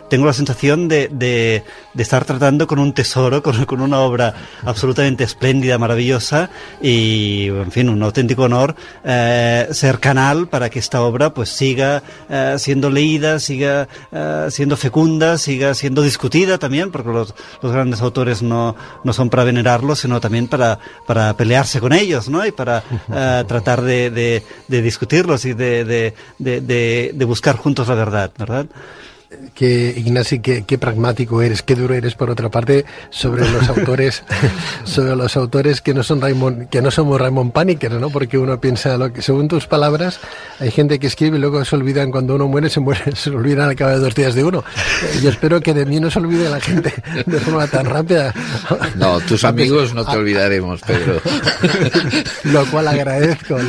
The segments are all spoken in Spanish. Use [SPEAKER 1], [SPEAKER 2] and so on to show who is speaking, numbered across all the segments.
[SPEAKER 1] tengo la sensación de estar tratando con un tesoro, con una obra absolutamente espléndida, maravillosa, y, en fin, un auténtico honor ser canal para que esta obra pues siga siendo leída, siga siendo fecunda, siga siendo discutida también, porque los grandes autores no son para venerarlos, sino también para pelearse con ellos, ¿no? Y para tratar de discutirlos y de buscar juntos la verdad, ¿verdad?
[SPEAKER 2] Que Ignasi, qué pragmático eres, qué duro eres por otra parte sobre los autores que no somos Raymond Paniker, ¿no? Porque uno piensa según tus palabras, hay gente que escribe y luego se olvidan cuando uno muere, se olvidan al cabo de 2 días de uno. Yo espero que de mí no se olvide la gente de forma tan rápida.
[SPEAKER 3] No, tus amigos no te olvidaremos, Pedro.
[SPEAKER 2] Lo cual agradezco.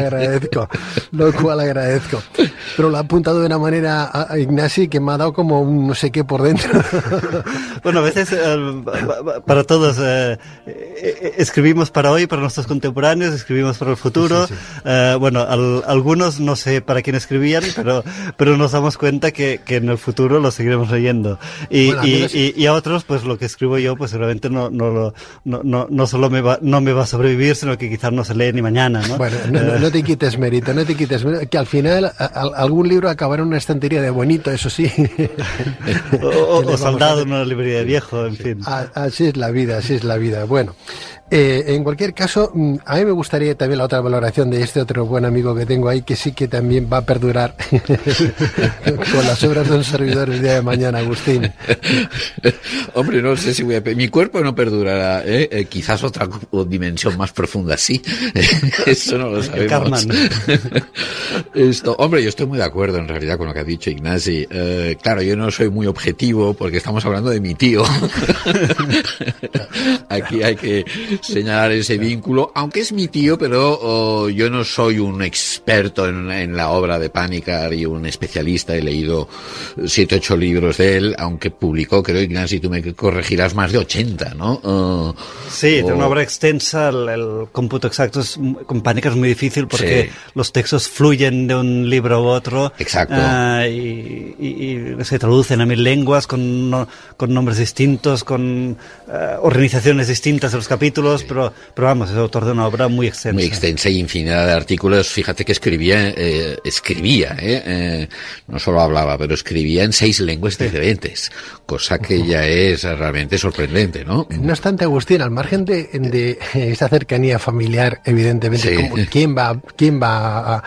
[SPEAKER 2] Pero lo ha apuntado de una manera a Ignasi que me ha dado como un no sé qué por dentro.
[SPEAKER 1] Bueno, a veces para todos escribimos para hoy, para nuestros contemporáneos, escribimos para el futuro. Sí. Bueno, algunos no sé para quién escribían, pero nos damos cuenta que en el futuro lo seguiremos leyendo. Y a otros, pues lo que escribo yo, pues seguramente no solo no me va a sobrevivir, sino que quizás no se lee ni mañana, ¿no?
[SPEAKER 2] Bueno, no te quites mérito, que al final algún libro acabará en una estantería de bonito, eso sí.
[SPEAKER 1] o soldado en una librería de viejo, en fin.
[SPEAKER 2] Así es la vida. Bueno, en cualquier caso, a mí me gustaría también la otra valoración de este otro buen amigo que tengo ahí, que sí que también va a perdurar con las obras de un servidor el día de mañana, Agustín.
[SPEAKER 3] Hombre, no sé si mi cuerpo no perdurará, quizás otra dimensión más profunda, sí. Eso no lo sabemos. Hombre, yo estoy muy de acuerdo en realidad con lo que ha dicho Ignasi. Claro, yo no soy muy objetivo porque estamos hablando de mi tío. Aquí hay que señalar ese vínculo, aunque es mi tío, pero yo no soy un experto en la obra de Panikkar y un especialista. He leído 7, 8 libros de él, aunque publicó, creo, Ignasi, tú me corregirás, más de 80, ¿no?
[SPEAKER 1] Sí, tiene una obra extensa. El cómputo exacto con Panikkar es muy difícil porque los textos fluyen de un libro a otro.
[SPEAKER 3] Exacto.
[SPEAKER 1] Y se traducen a 1000 lenguas con nombres distintos, con organizaciones distintas de los capítulos, pero vamos, es autor de una obra muy extensa.
[SPEAKER 3] Muy extensa y infinidad de artículos. Fíjate que escribía, no solo hablaba, pero escribía en 6 lenguas diferentes, cosa que ya es realmente sorprendente, ¿no?
[SPEAKER 2] No obstante, Agustín, al margen de esa cercanía familiar, evidentemente, como ¿quién va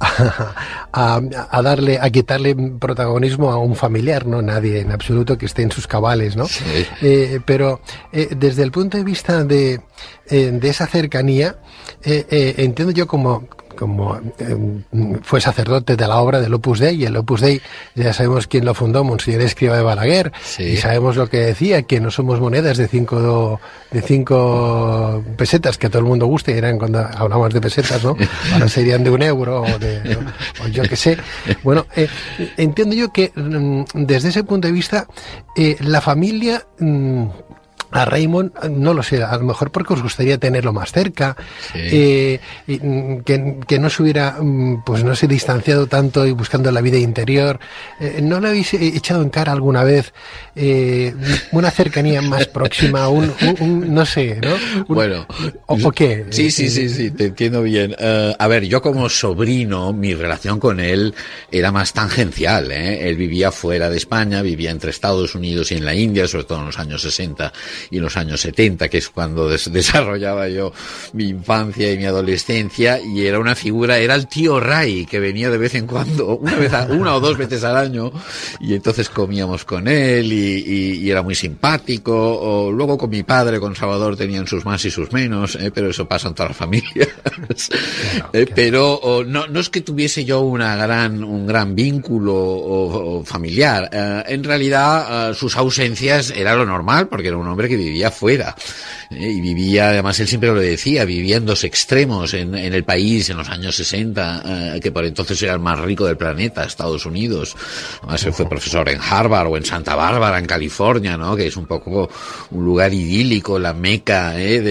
[SPEAKER 2] a quitarle protagonismo a un familiar? No, nadie en absoluto que esté en sus cabales, ¿no? Sí. Pero desde el punto de vista de esa cercanía, entiendo yo como fue sacerdote de la obra del Opus Dei, y el Opus Dei ya sabemos quién lo fundó, Monseñor Escrivá de Balaguer, y sabemos lo que decía, que no somos monedas de 5 pesetas, que a todo el mundo guste, eran cuando hablamos de pesetas, ¿no? Ahora serían de 1 euro o yo qué sé. Bueno, entiendo yo que desde ese punto de vista la familia a Raymond, no lo sé, a lo mejor porque os gustaría tenerlo más cerca, que no se hubiera, pues no se distanciado tanto y buscando la vida interior. ¿No le habéis echado en cara alguna vez una cercanía más próxima, no sé, ¿no?
[SPEAKER 3] Bueno.
[SPEAKER 2] ¿O qué?
[SPEAKER 3] Sí, te entiendo bien. A ver, yo como sobrino, mi relación con él era más tangencial, ¿eh? Él vivía fuera de España, vivía entre Estados Unidos y en la India, sobre todo en los años 60 y en los años 70, que es cuando desarrollaba yo mi infancia y mi adolescencia, y era una figura, era el tío Ray, que venía de vez en cuando, una o 2 veces al año, y entonces comíamos con él, y era muy simpático. O luego con mi padre, con Salvador, tenían sus más y sus menos, pero eso pasa en todas las familias. Pero no es que tuviese yo un gran vínculo familiar. En realidad, sus ausencias era lo normal, porque era un hombre hombre que vivía fuera. Y vivía, además él siempre lo decía, vivía en dos extremos en el país en los años 60, que por entonces era el más rico del planeta, Estados Unidos. Además él fue profesor en Harvard o en Santa Bárbara, en California, ¿no? Que es un poco un lugar idílico, la meca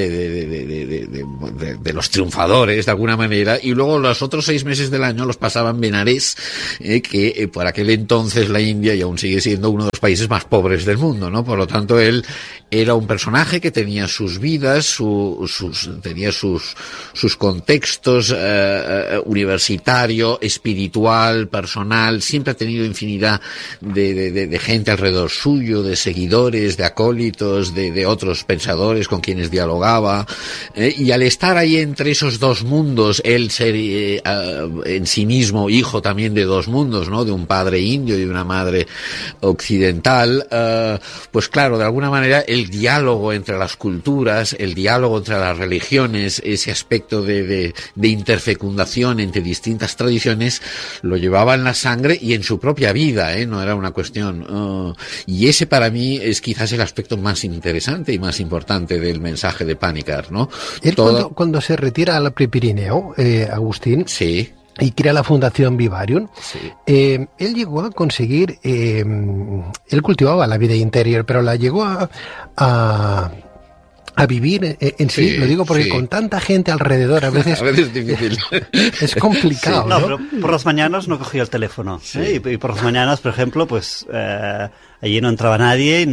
[SPEAKER 3] de los triunfadores, de alguna manera. Y luego los otros 6 meses del año los pasaba en Benares, que por aquel entonces la India y aún sigue siendo uno de los países más pobres del mundo, ¿no? Por lo tanto, él era un personaje que tenía sus vidas, tenía sus contextos universitario, espiritual, personal. Siempre ha tenido infinidad de gente alrededor suyo, de seguidores, de acólitos, de otros pensadores con quienes dialogaba. Y al estar ahí entre esos dos mundos, él ser en sí mismo hijo también de dos mundos, ¿no? De un padre indio y de una madre occidental, pues claro, de alguna manera el diálogo entre las culturas, el diálogo entre las religiones, ese aspecto de interfecundación entre distintas tradiciones, lo llevaba en la sangre y en su propia vida, no era una cuestión. Y ese para mí es quizás el aspecto más interesante y más importante del mensaje de Panikkar, ¿no?
[SPEAKER 2] Él cuando se retira al Prepirineo, Agustín,
[SPEAKER 3] sí,
[SPEAKER 2] y crea la Fundación Vivarium,
[SPEAKER 3] sí.
[SPEAKER 2] Él llegó a conseguir, él cultivaba la vida interior, pero la llegó a vivir en sí, lo digo porque con tanta gente alrededor a veces
[SPEAKER 3] es difícil.
[SPEAKER 2] Es complicado,
[SPEAKER 1] ¿no? Pero por las mañanas no cogía el teléfono, y por las mañanas, por ejemplo, pues allí no entraba nadie,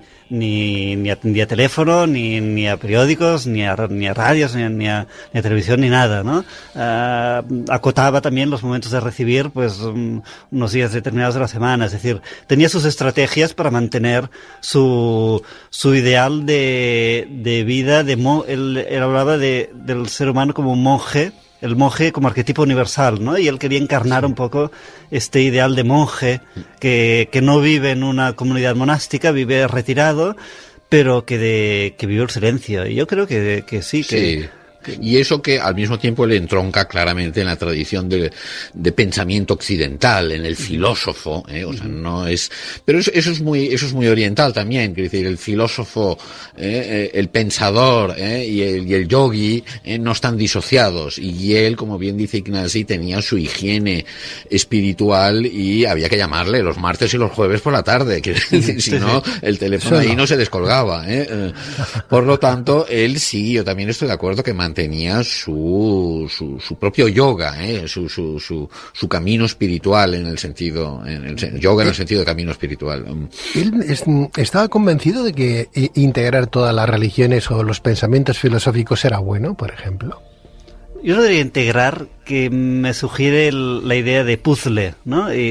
[SPEAKER 1] ni atendía teléfono, ni a periódicos, ni a radios, ni a televisión, ni nada, ¿no? Acotaba también los momentos de recibir, pues, unos días determinados de la semana, es decir, tenía sus estrategias para mantener su ideal de vida, él hablaba del ser humano como un monje, el monje como arquetipo universal, ¿no? Y él quería encarnar un poco este ideal de monje que no vive en una comunidad monástica, vive retirado, pero que vive el silencio. Y yo creo que sí.
[SPEAKER 3] Y eso que al mismo tiempo le entronca claramente en la tradición de pensamiento occidental, en el filósofo, o sea, no es, pero eso es muy oriental también, quiero decir, el filósofo, el pensador, y el yogi, no están disociados, y él, como bien dice Ignasi, tenía su higiene espiritual y había que llamarle los martes y los jueves por la tarde, quiero decir, si no, el teléfono ahí no se descolgaba, Por lo tanto, él sí, yo también estoy de acuerdo que tenía su propio yoga, su camino espiritual en el sentido, yoga en el sentido de camino espiritual.
[SPEAKER 2] Él estaba convencido de que integrar todas las religiones o los pensamientos filosóficos era bueno, por ejemplo.
[SPEAKER 1] Yo no diría integrar, que me sugiere la idea de puzzle, ¿no? Y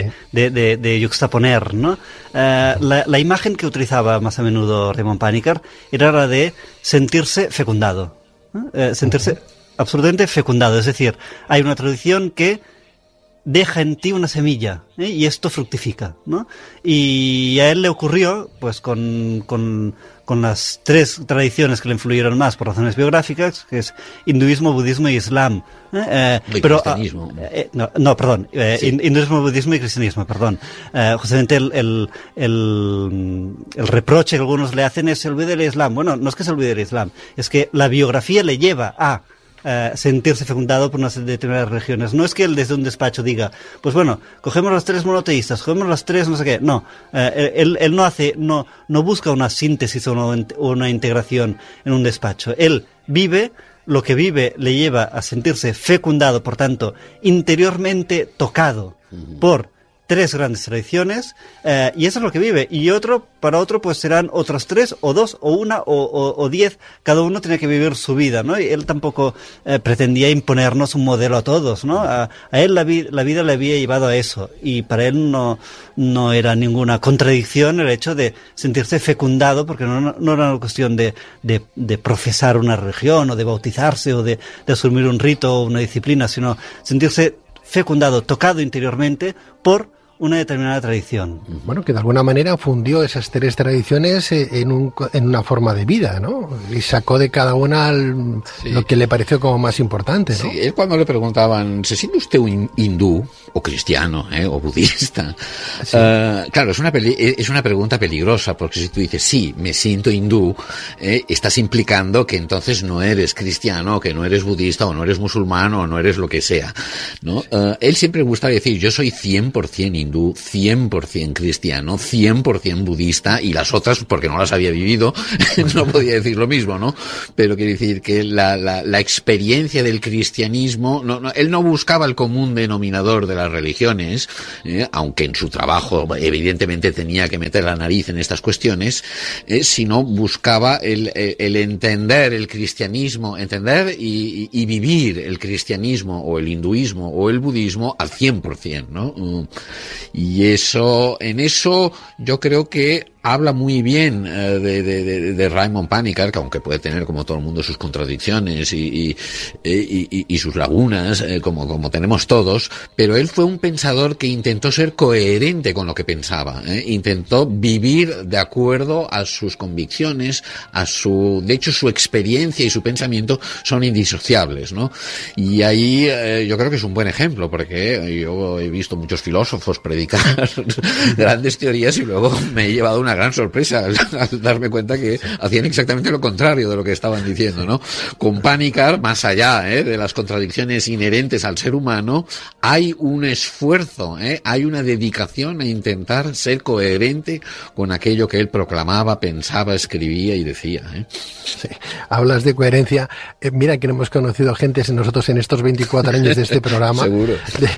[SPEAKER 1] de yuxtaponer, ¿no? La imagen que utilizaba más a menudo Raymond Panikkar era la de sentirse fecundado. Sentirse absolutamente fecundado, es decir, hay una tradición que deja en ti una semilla, y esto fructifica, ¿no? Y a él le ocurrió, pues con las 3 tradiciones que le influyeron más por razones biográficas, que es hinduismo, budismo y islam.
[SPEAKER 3] Cristianismo.
[SPEAKER 1] Hinduismo, budismo y cristianismo, perdón. Justamente el reproche que algunos le hacen es: se olvide del islam. Bueno, no es que se olvide del islam, es que la biografía le lleva a sentirse fecundado por unas determinadas religiones. No es que él desde un despacho diga, pues bueno, cogemos las 3 monoteístas, cogemos las 3 no sé qué. No, él no busca una síntesis o una integración en un despacho. Él vive, lo que vive le lleva a sentirse fecundado, por tanto, interiormente tocado por 3 grandes tradiciones, y eso es lo que vive. Y para otro pues serán otros 3 o 2 o 1 o 10, cada uno tiene que vivir su vida, ¿no? Y él tampoco pretendía imponernos un modelo a todos, ¿no? A él la vida le había llevado a eso, y para él no era ninguna contradicción el hecho de sentirse fecundado, porque no era una cuestión de profesar una religión o de bautizarse o de asumir un rito o una disciplina, sino sentirse fecundado, tocado interiormente por una determinada tradición.
[SPEAKER 2] Bueno, que de alguna manera fundió esas 3 tradiciones en una forma de vida, ¿no? Y sacó de cada una lo que le pareció como más importante, ¿no?
[SPEAKER 3] Sí, él cuando le preguntaban, ¿se siente usted un hindú o cristiano o budista? Sí. Claro, es una pregunta peligrosa, porque si tú dices, sí, me siento hindú, estás implicando que entonces no eres cristiano, que no eres budista, o no eres musulmán, o no eres lo que sea, ¿no? Él siempre gusta decir, yo soy 100% hindú, 100% cristiano, 100% budista, y las otras, porque no las había vivido, no podía decir lo mismo, ¿no? Pero quiere decir que la experiencia del cristianismo, él no buscaba el común denominador de las religiones, aunque en su trabajo evidentemente tenía que meter la nariz en estas cuestiones, sino buscaba el entender el cristianismo, entender y vivir el cristianismo o el hinduismo o el budismo al 100%, ¿no? Y en eso yo creo que habla muy bien de Raymond Panikkar, que aunque puede tener, como todo el mundo, sus contradicciones y sus lagunas, como tenemos todos, pero él fue un pensador que intentó ser coherente con lo que pensaba, intentó vivir de acuerdo a sus convicciones, de hecho su experiencia y su pensamiento son indisociables, ¿no? Y ahí yo creo que es un buen ejemplo, porque yo he visto muchos filósofos predicar grandes teorías y luego me he llevado una gran sorpresa al darme cuenta que hacían exactamente lo contrario de lo que estaban diciendo, ¿no? Con Panikkar, más allá de las contradicciones inherentes al ser humano, hay un esfuerzo, hay una dedicación a intentar ser coherente con aquello que él proclamaba, pensaba, escribía y decía.
[SPEAKER 2] Sí. Hablas de coherencia. Mira que hemos conocido gente nosotros en estos 24 años de este programa.
[SPEAKER 3] Seguro.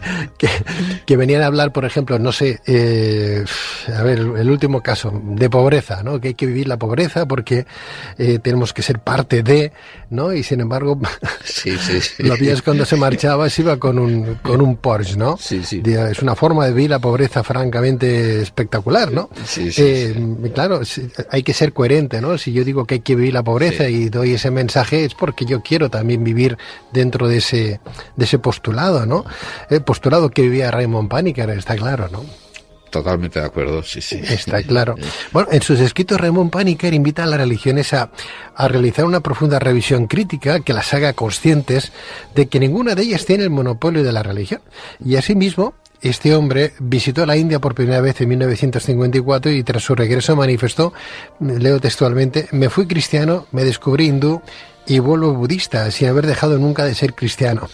[SPEAKER 2] Que venían a hablar, por ejemplo, no sé, a ver, el último caso, de pobreza, ¿no? Que hay que vivir la pobreza porque tenemos que ser parte de, ¿no? Y sin embargo,
[SPEAKER 3] sí.
[SPEAKER 2] lo veías cuando se marchaba, se iba con un Porsche, ¿no?
[SPEAKER 3] Sí.
[SPEAKER 2] Es una forma de vivir la pobreza francamente espectacular, ¿no?
[SPEAKER 3] Sí.
[SPEAKER 2] Claro, hay que ser coherente, ¿no? Si yo digo que hay que vivir la pobreza y doy ese mensaje, es porque yo quiero también vivir dentro de ese postulado, ¿no? El postulado que vivía Raymond Panikkar, está claro, ¿no?
[SPEAKER 3] Totalmente de acuerdo, sí.
[SPEAKER 2] Está claro. Bueno, en sus escritos Raymond Panikkar invita a las religiones a realizar una profunda revisión crítica que las haga conscientes de que ninguna de ellas tiene el monopolio de la religión. Y asimismo, este hombre visitó la India por primera vez en 1954 y tras su regreso manifestó, leo textualmente, me fui cristiano, me descubrí hindú y vuelvo budista, sin haber dejado nunca de ser cristiano.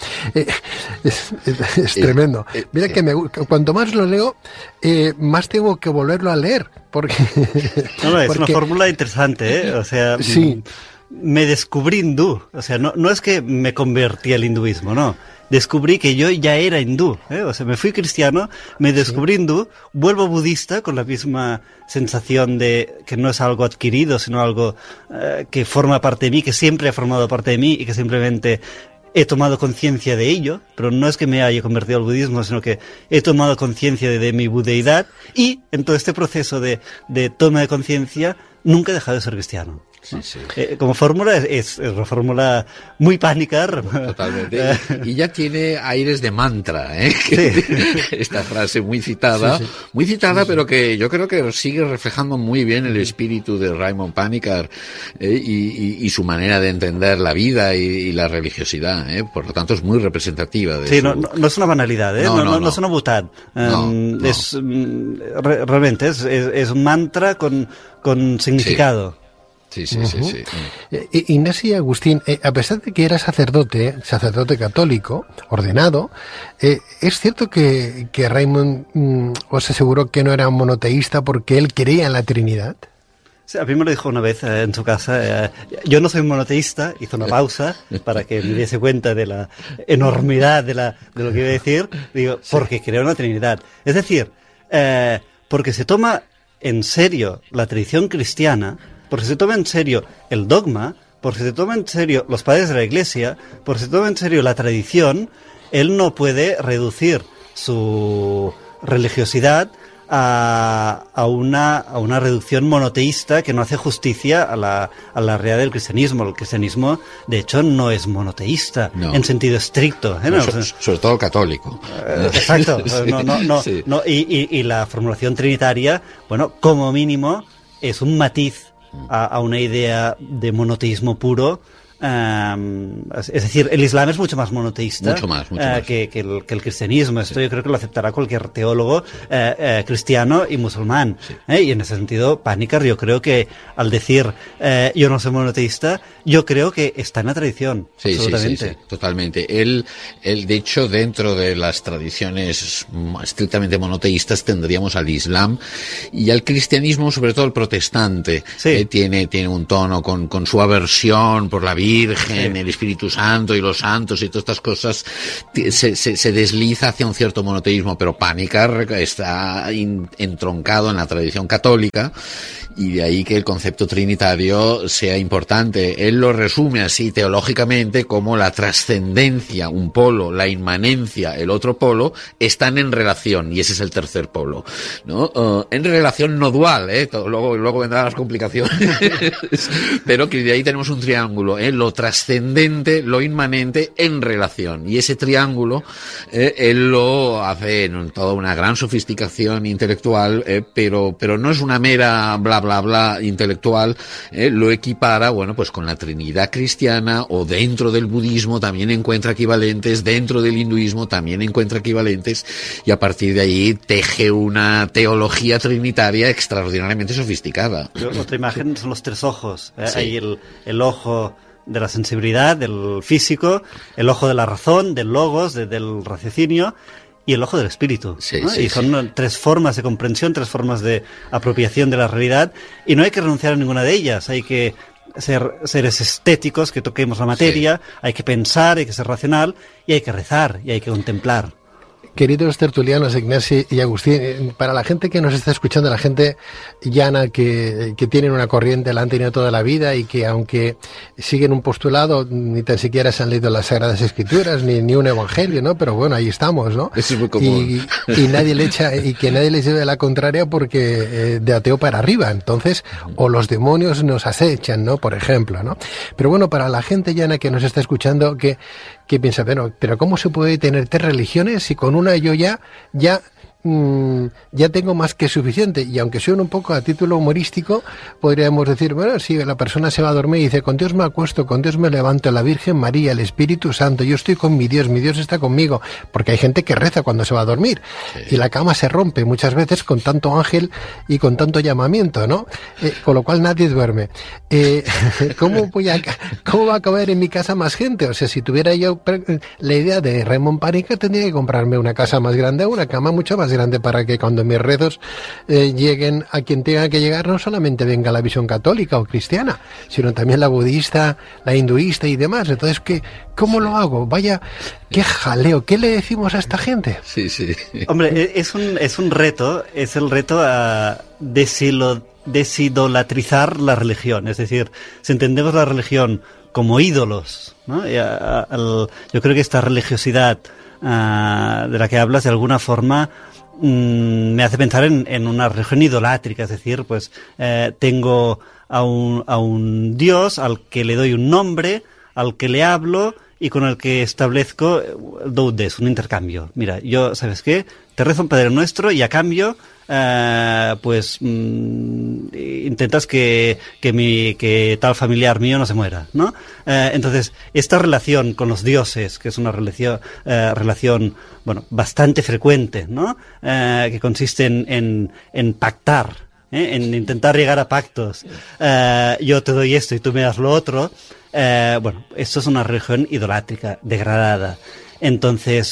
[SPEAKER 2] Es tremendo. Mira que cuanto más lo leo, más tengo que volverlo a leer. Porque
[SPEAKER 1] es una fórmula interesante, O sea,
[SPEAKER 2] sí.
[SPEAKER 1] Me descubrí hindú. O sea, no es que me convertí al hinduismo, no. Descubrí que yo ya era hindú, O sea, me fui cristiano, me descubrí hindú, vuelvo budista con la misma sensación de que no es algo adquirido, sino algo que forma parte de mí, que siempre ha formado parte de mí y que simplemente he tomado conciencia de ello, pero no es que me haya convertido al budismo, sino que he tomado conciencia de mi budeidad y en todo este proceso de toma de conciencia nunca he dejado de ser cristiano.
[SPEAKER 3] Sí.
[SPEAKER 1] Como fórmula es una fórmula muy Panikkar.
[SPEAKER 3] Totalmente. Y ya tiene aires de mantra,
[SPEAKER 1] Sí.
[SPEAKER 3] Esta frase muy citada, pero que yo creo que sigue reflejando muy bien el espíritu de Raymond Panikkar y su manera de entender la vida y la religiosidad. Por lo tanto, es muy representativa de
[SPEAKER 1] no es una banalidad, no es una butad. Realmente es un mantra con significado.
[SPEAKER 3] Sí.
[SPEAKER 2] Ignacio y Agustín, a pesar de que era sacerdote católico, ordenado, es cierto que Raymond os aseguró que no era monoteísta porque él creía en la Trinidad.
[SPEAKER 1] Sí, a mí me lo dijo una vez en su casa. Yo no soy monoteísta, hizo una pausa para que me diese cuenta de la enormidad de lo que iba a decir. Digo, porque creo en la Trinidad. Es decir, porque se toma en serio la tradición cristiana, porque se toma en serio el dogma, porque se toma en serio los padres de la Iglesia, porque se toma en serio la tradición, él no puede reducir su religiosidad a una reducción monoteísta que no hace justicia a la realidad del cristianismo. El cristianismo, de hecho, no es monoteísta en sentido estricto.
[SPEAKER 3] No, sobre todo el católico.
[SPEAKER 1] Exacto.
[SPEAKER 3] Sí, sí.
[SPEAKER 1] Y la formulación trinitaria, bueno, como mínimo, es un matiz a una idea de monoteísmo puro. Es decir, el Islam es mucho más monoteísta
[SPEAKER 3] mucho más.
[SPEAKER 1] Que el cristianismo. Esto yo creo que lo aceptará cualquier teólogo cristiano y musulmán.
[SPEAKER 3] Sí.
[SPEAKER 1] Y en ese sentido, Panikkar, yo creo que al decir yo no soy monoteísta, yo creo que está en la tradición.
[SPEAKER 3] Sí,
[SPEAKER 1] absolutamente.
[SPEAKER 3] Sí, totalmente. Él, de hecho, dentro de las tradiciones estrictamente monoteístas tendríamos al Islam y al cristianismo, sobre todo el protestante.
[SPEAKER 1] Sí.
[SPEAKER 3] Tiene un tono con su aversión por la Virgen, el Espíritu Santo y los santos y todas estas cosas, se desliza hacia un cierto monoteísmo, pero Panikkar está entroncado en la tradición católica y de ahí que el concepto trinitario sea importante. Él lo resume así teológicamente como la trascendencia, un polo, la inmanencia, el otro polo, están en relación, y ese es el tercer polo, ¿no? En relación no dual, luego vendrán las complicaciones, pero que de ahí tenemos un triángulo, lo trascendente, lo inmanente en relación, y ese triángulo él lo hace en toda una gran sofisticación intelectual, pero no es una mera bla bla bla intelectual, lo equipara, bueno, pues con la Trinidad cristiana, o dentro del budismo también encuentra equivalentes, dentro del hinduismo también encuentra equivalentes, y a partir de ahí teje una teología trinitaria extraordinariamente sofisticada.
[SPEAKER 1] Otra imagen son los tres ojos.
[SPEAKER 3] Sí.
[SPEAKER 1] Hay el ojo de la sensibilidad, del físico, el ojo de la razón, del logos, del raciocinio, y el ojo del espíritu,
[SPEAKER 3] sí,
[SPEAKER 1] ¿no?
[SPEAKER 3] Sí,
[SPEAKER 1] y son tres formas de comprensión, tres formas de apropiación de la realidad, y no hay que renunciar a ninguna de ellas. Hay que ser seres estéticos, que toquemos la materia, hay que pensar, hay que ser racional, y hay que rezar, y hay que contemplar.
[SPEAKER 2] Queridos tertulianos, Ignasi y Agustín, para la gente que nos está escuchando, la gente llana que tienen una corriente, la han tenido toda la vida y que aunque siguen un postulado, ni tan siquiera se han leído las Sagradas Escrituras, ni un Evangelio, ¿no? Pero bueno, ahí estamos, ¿no?
[SPEAKER 3] Eso es muy común.
[SPEAKER 2] Y nadie le echa, y que nadie les lleve la contraria porque de ateo para arriba. Entonces, o los demonios nos acechan, ¿no? Por ejemplo, ¿no? Pero bueno, para la gente llana que nos está escuchando, que piensa, pero ¿cómo se puede tener tres religiones si con una yo ya tengo más que suficiente? Y aunque suene un poco a título humorístico, podríamos decir, bueno, si la persona se va a dormir y dice, con Dios me acuesto, con Dios me levanto, la Virgen María, el Espíritu Santo, yo estoy con mi Dios está conmigo, porque hay gente que reza cuando se va a dormir, y la cama se rompe muchas veces con tanto ángel y con tanto llamamiento, ¿no? Con lo cual nadie duerme. ¿Cómo va a caber en mi casa más gente? O sea, si tuviera yo la idea de Raymond Panikkar, tendría que comprarme una casa más grande, una cama mucho más grande, para que cuando mis rezos lleguen a quien tenga que llegar, no solamente venga la visión católica o cristiana, sino también la budista, la hinduista y demás. Entonces, ¿cómo lo hago? Vaya, qué jaleo. ¿Qué le decimos a esta gente?
[SPEAKER 3] Sí.
[SPEAKER 1] Hombre, es un reto, es el reto a desidolatrizar la religión. Es decir, si entendemos la religión como ídolos, ¿no? Yo creo que esta religiosidad de la que hablas, de alguna forma, me hace pensar en una religión idolátrica. Es decir, pues tengo a un Dios al que le doy un nombre, al que le hablo y con el que establezco doudes, un intercambio. Mira, yo, ¿sabes qué? Te rezo un Padre Nuestro y a cambio intentas que tal familiar mío no se muera, ¿no? Entonces, esta relación con los dioses, que es una relación bueno, bastante frecuente, ¿no? Que consiste en pactar, en intentar llegar a pactos. Yo te doy esto y tú me das lo otro. Bueno, esto es una religión idolátrica, degradada. Entonces,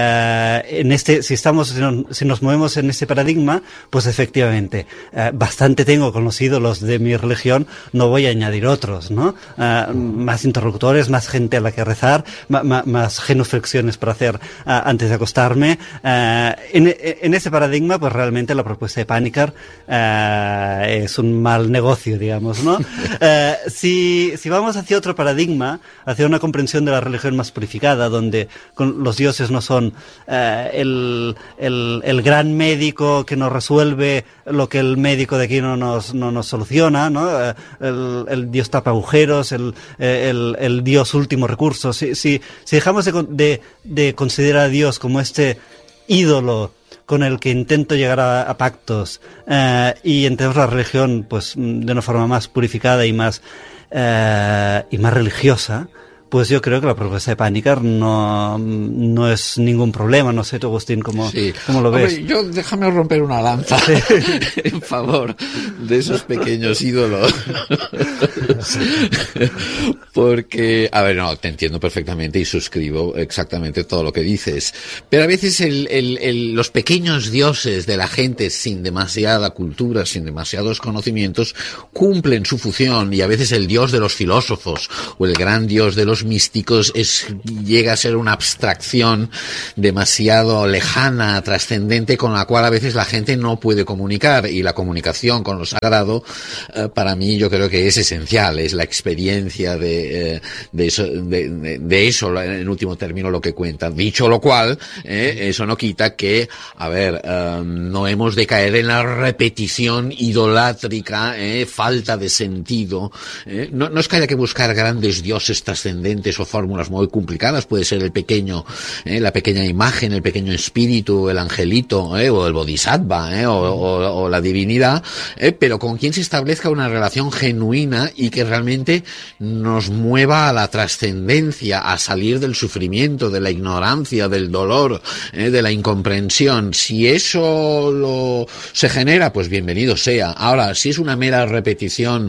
[SPEAKER 1] si nos movemos en este paradigma, pues efectivamente, bastante tengo con los ídolos de mi religión, no voy a añadir otros, ¿no? Más interlocutores, más gente a la que rezar, más genuflexiones para hacer antes de acostarme. En ese paradigma, pues realmente la propuesta de Panikkar es un mal negocio, digamos, ¿no? Si vamos hacia otro paradigma, hacia una comprensión de la religión más purificada, donde los dioses no son el gran médico que nos resuelve lo que el médico de aquí no nos soluciona, ¿no? El dios tapa agujeros, el dios último recurso. Si dejamos de considerar a Dios como este ídolo con el que intento llegar a pactos, y entendemos la religión pues de una forma más purificada y más religiosa, pues yo creo que la propuesta de Panikkar no es ningún problema. No sé tú, Agustín, ¿cómo lo ves?
[SPEAKER 3] Hombre, déjame romper una lanza en favor de esos pequeños ídolos. Porque, a ver, no, te entiendo perfectamente y suscribo exactamente todo lo que dices. Pero a veces los pequeños dioses de la gente sin demasiada cultura, sin demasiados conocimientos, cumplen su función, y a veces el dios de los filósofos o el gran dios de los místicos llega a ser una abstracción demasiado lejana, trascendente, con la cual a veces la gente no puede comunicar, y la comunicación con lo sagrado, para mí, yo creo que es esencial, es la experiencia de eso, en último término, lo que cuenta. Dicho lo cual, eso no quita que, a ver, no hemos de caer en la repetición idolátrica, falta de sentido. No es que haya que buscar grandes dioses trascendentes o fórmulas muy complicadas. Puede ser el pequeño, la pequeña imagen, el pequeño espíritu, el angelito, o el bodhisattva, o la divinidad, pero con quien se establezca una relación genuina y que realmente nos mueva a la trascendencia, a salir del sufrimiento, de la ignorancia, del dolor, de la incomprensión. Si eso se genera, pues bienvenido sea. Ahora, si es una mera repetición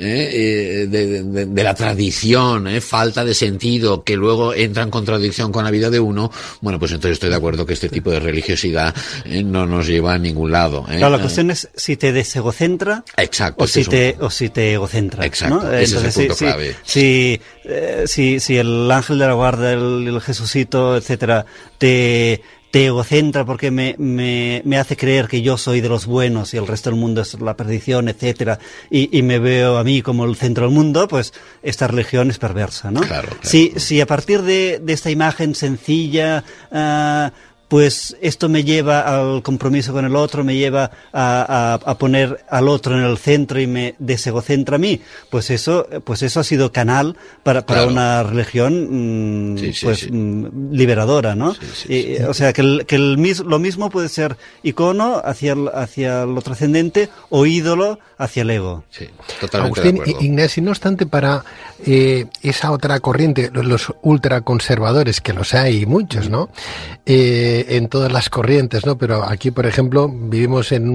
[SPEAKER 3] de la tradición, falta de sentido, que luego entra en contradicción con la vida de uno, bueno, pues entonces estoy de acuerdo que este tipo de religiosidad no nos lleva a ningún lado.
[SPEAKER 1] Claro, la cuestión es si te desegocentra.
[SPEAKER 3] Exacto,
[SPEAKER 1] o si te egocentra.
[SPEAKER 3] Exacto,
[SPEAKER 1] ¿no?
[SPEAKER 3] Ese es el punto clave.
[SPEAKER 1] Si el ángel de la guarda, el Jesucito, etcétera, te egocentra porque me hace creer que yo soy de los buenos y el resto del mundo es la perdición, etcétera, y me veo a mí como el centro del mundo, pues esta religión es perversa, ¿no?
[SPEAKER 3] Claro.
[SPEAKER 1] Si a partir de esta imagen sencilla, pues esto me lleva al compromiso con el otro, me lleva a poner al otro en el centro y me desegocentra a mí, pues eso ha sido canal para una religión liberadora, ¿no? O sea, que lo mismo puede ser icono hacia lo trascendente o ídolo hacia el ego.
[SPEAKER 3] Sí, totalmente.
[SPEAKER 2] Agustín,
[SPEAKER 3] de acuerdo.
[SPEAKER 2] Ignacio, no obstante, para esa otra corriente, los ultraconservadores, que los hay muchos, ¿no? En todas las corrientes, ¿no? Pero aquí, por ejemplo, vivimos en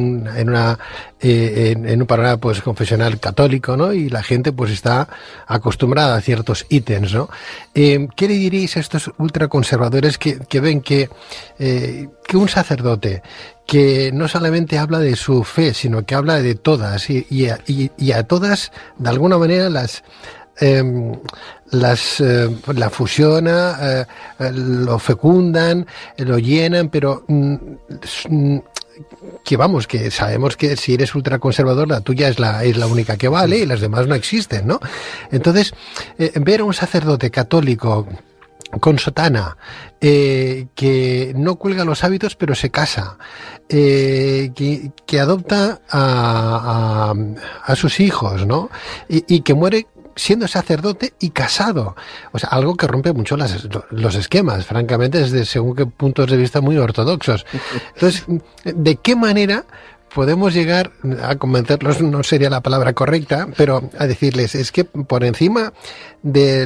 [SPEAKER 2] un panorama pues confesional católico, ¿no? Y la gente pues está acostumbrada a ciertos ítems, ¿no? ¿Qué le diríais a estos ultraconservadores que ven que un sacerdote que no solamente habla de su fe, sino que habla de todas y a todas, de alguna manera, la fusiona, lo fecundan, lo llenan, pero que sabemos que si eres ultraconservador, la tuya es la única que vale y las demás no existen, ¿no? Entonces, ver a un sacerdote católico con sotana, que no cuelga los hábitos pero se casa, que adopta a sus hijos, ¿no? Y que muere siendo sacerdote y casado. O sea, algo que rompe mucho los esquemas, francamente, desde según qué puntos de vista muy ortodoxos. Entonces, ¿de qué manera podemos llegar a convencerlos? No sería la palabra correcta, pero a decirles, es que por encima de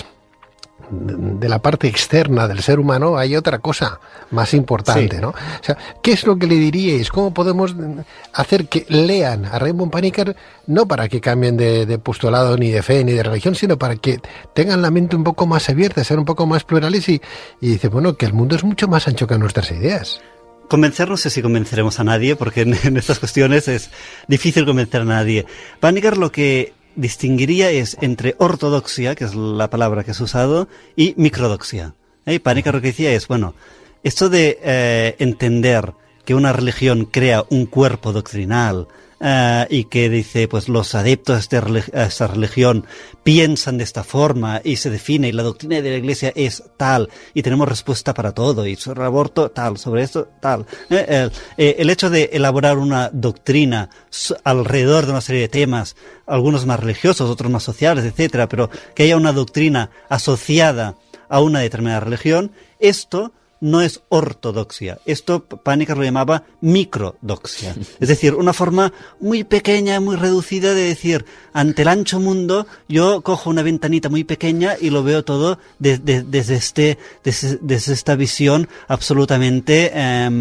[SPEAKER 2] la parte externa del ser humano hay otra cosa más importante,
[SPEAKER 1] sí,
[SPEAKER 2] ¿no? O sea, ¿qué es lo que le diríais? ¿Cómo podemos hacer que lean a Raymond Panikkar, no para que cambien de postulado, ni de fe, ni de religión, sino para que tengan la mente un poco más abierta, ser un poco más plurales y dice, bueno, que el mundo es mucho más ancho que nuestras ideas?
[SPEAKER 1] Convencer, no sé si convenceremos a nadie, porque en estas cuestiones es difícil convencer a nadie. Panikkar lo que distinguiría es entre ortodoxia, que es la palabra que has usado, y microdoxia. Panikkar lo que decía es, bueno, esto de entender que una religión crea un cuerpo doctrinal y que dice, pues los adeptos a esta religión piensan de esta forma y se define, y la doctrina de la Iglesia es tal, y tenemos respuesta para todo, y sobre el aborto tal, sobre esto tal. El hecho de elaborar una doctrina alrededor de una serie de temas, algunos más religiosos, otros más sociales, etcétera, pero que haya una doctrina asociada a una determinada religión, esto no es ortodoxia. Esto Panikkar lo llamaba microdoxia. Es decir, una forma muy pequeña, muy reducida de decir, ante el ancho mundo, yo cojo una ventanita muy pequeña y lo veo todo desde esta visión absolutamente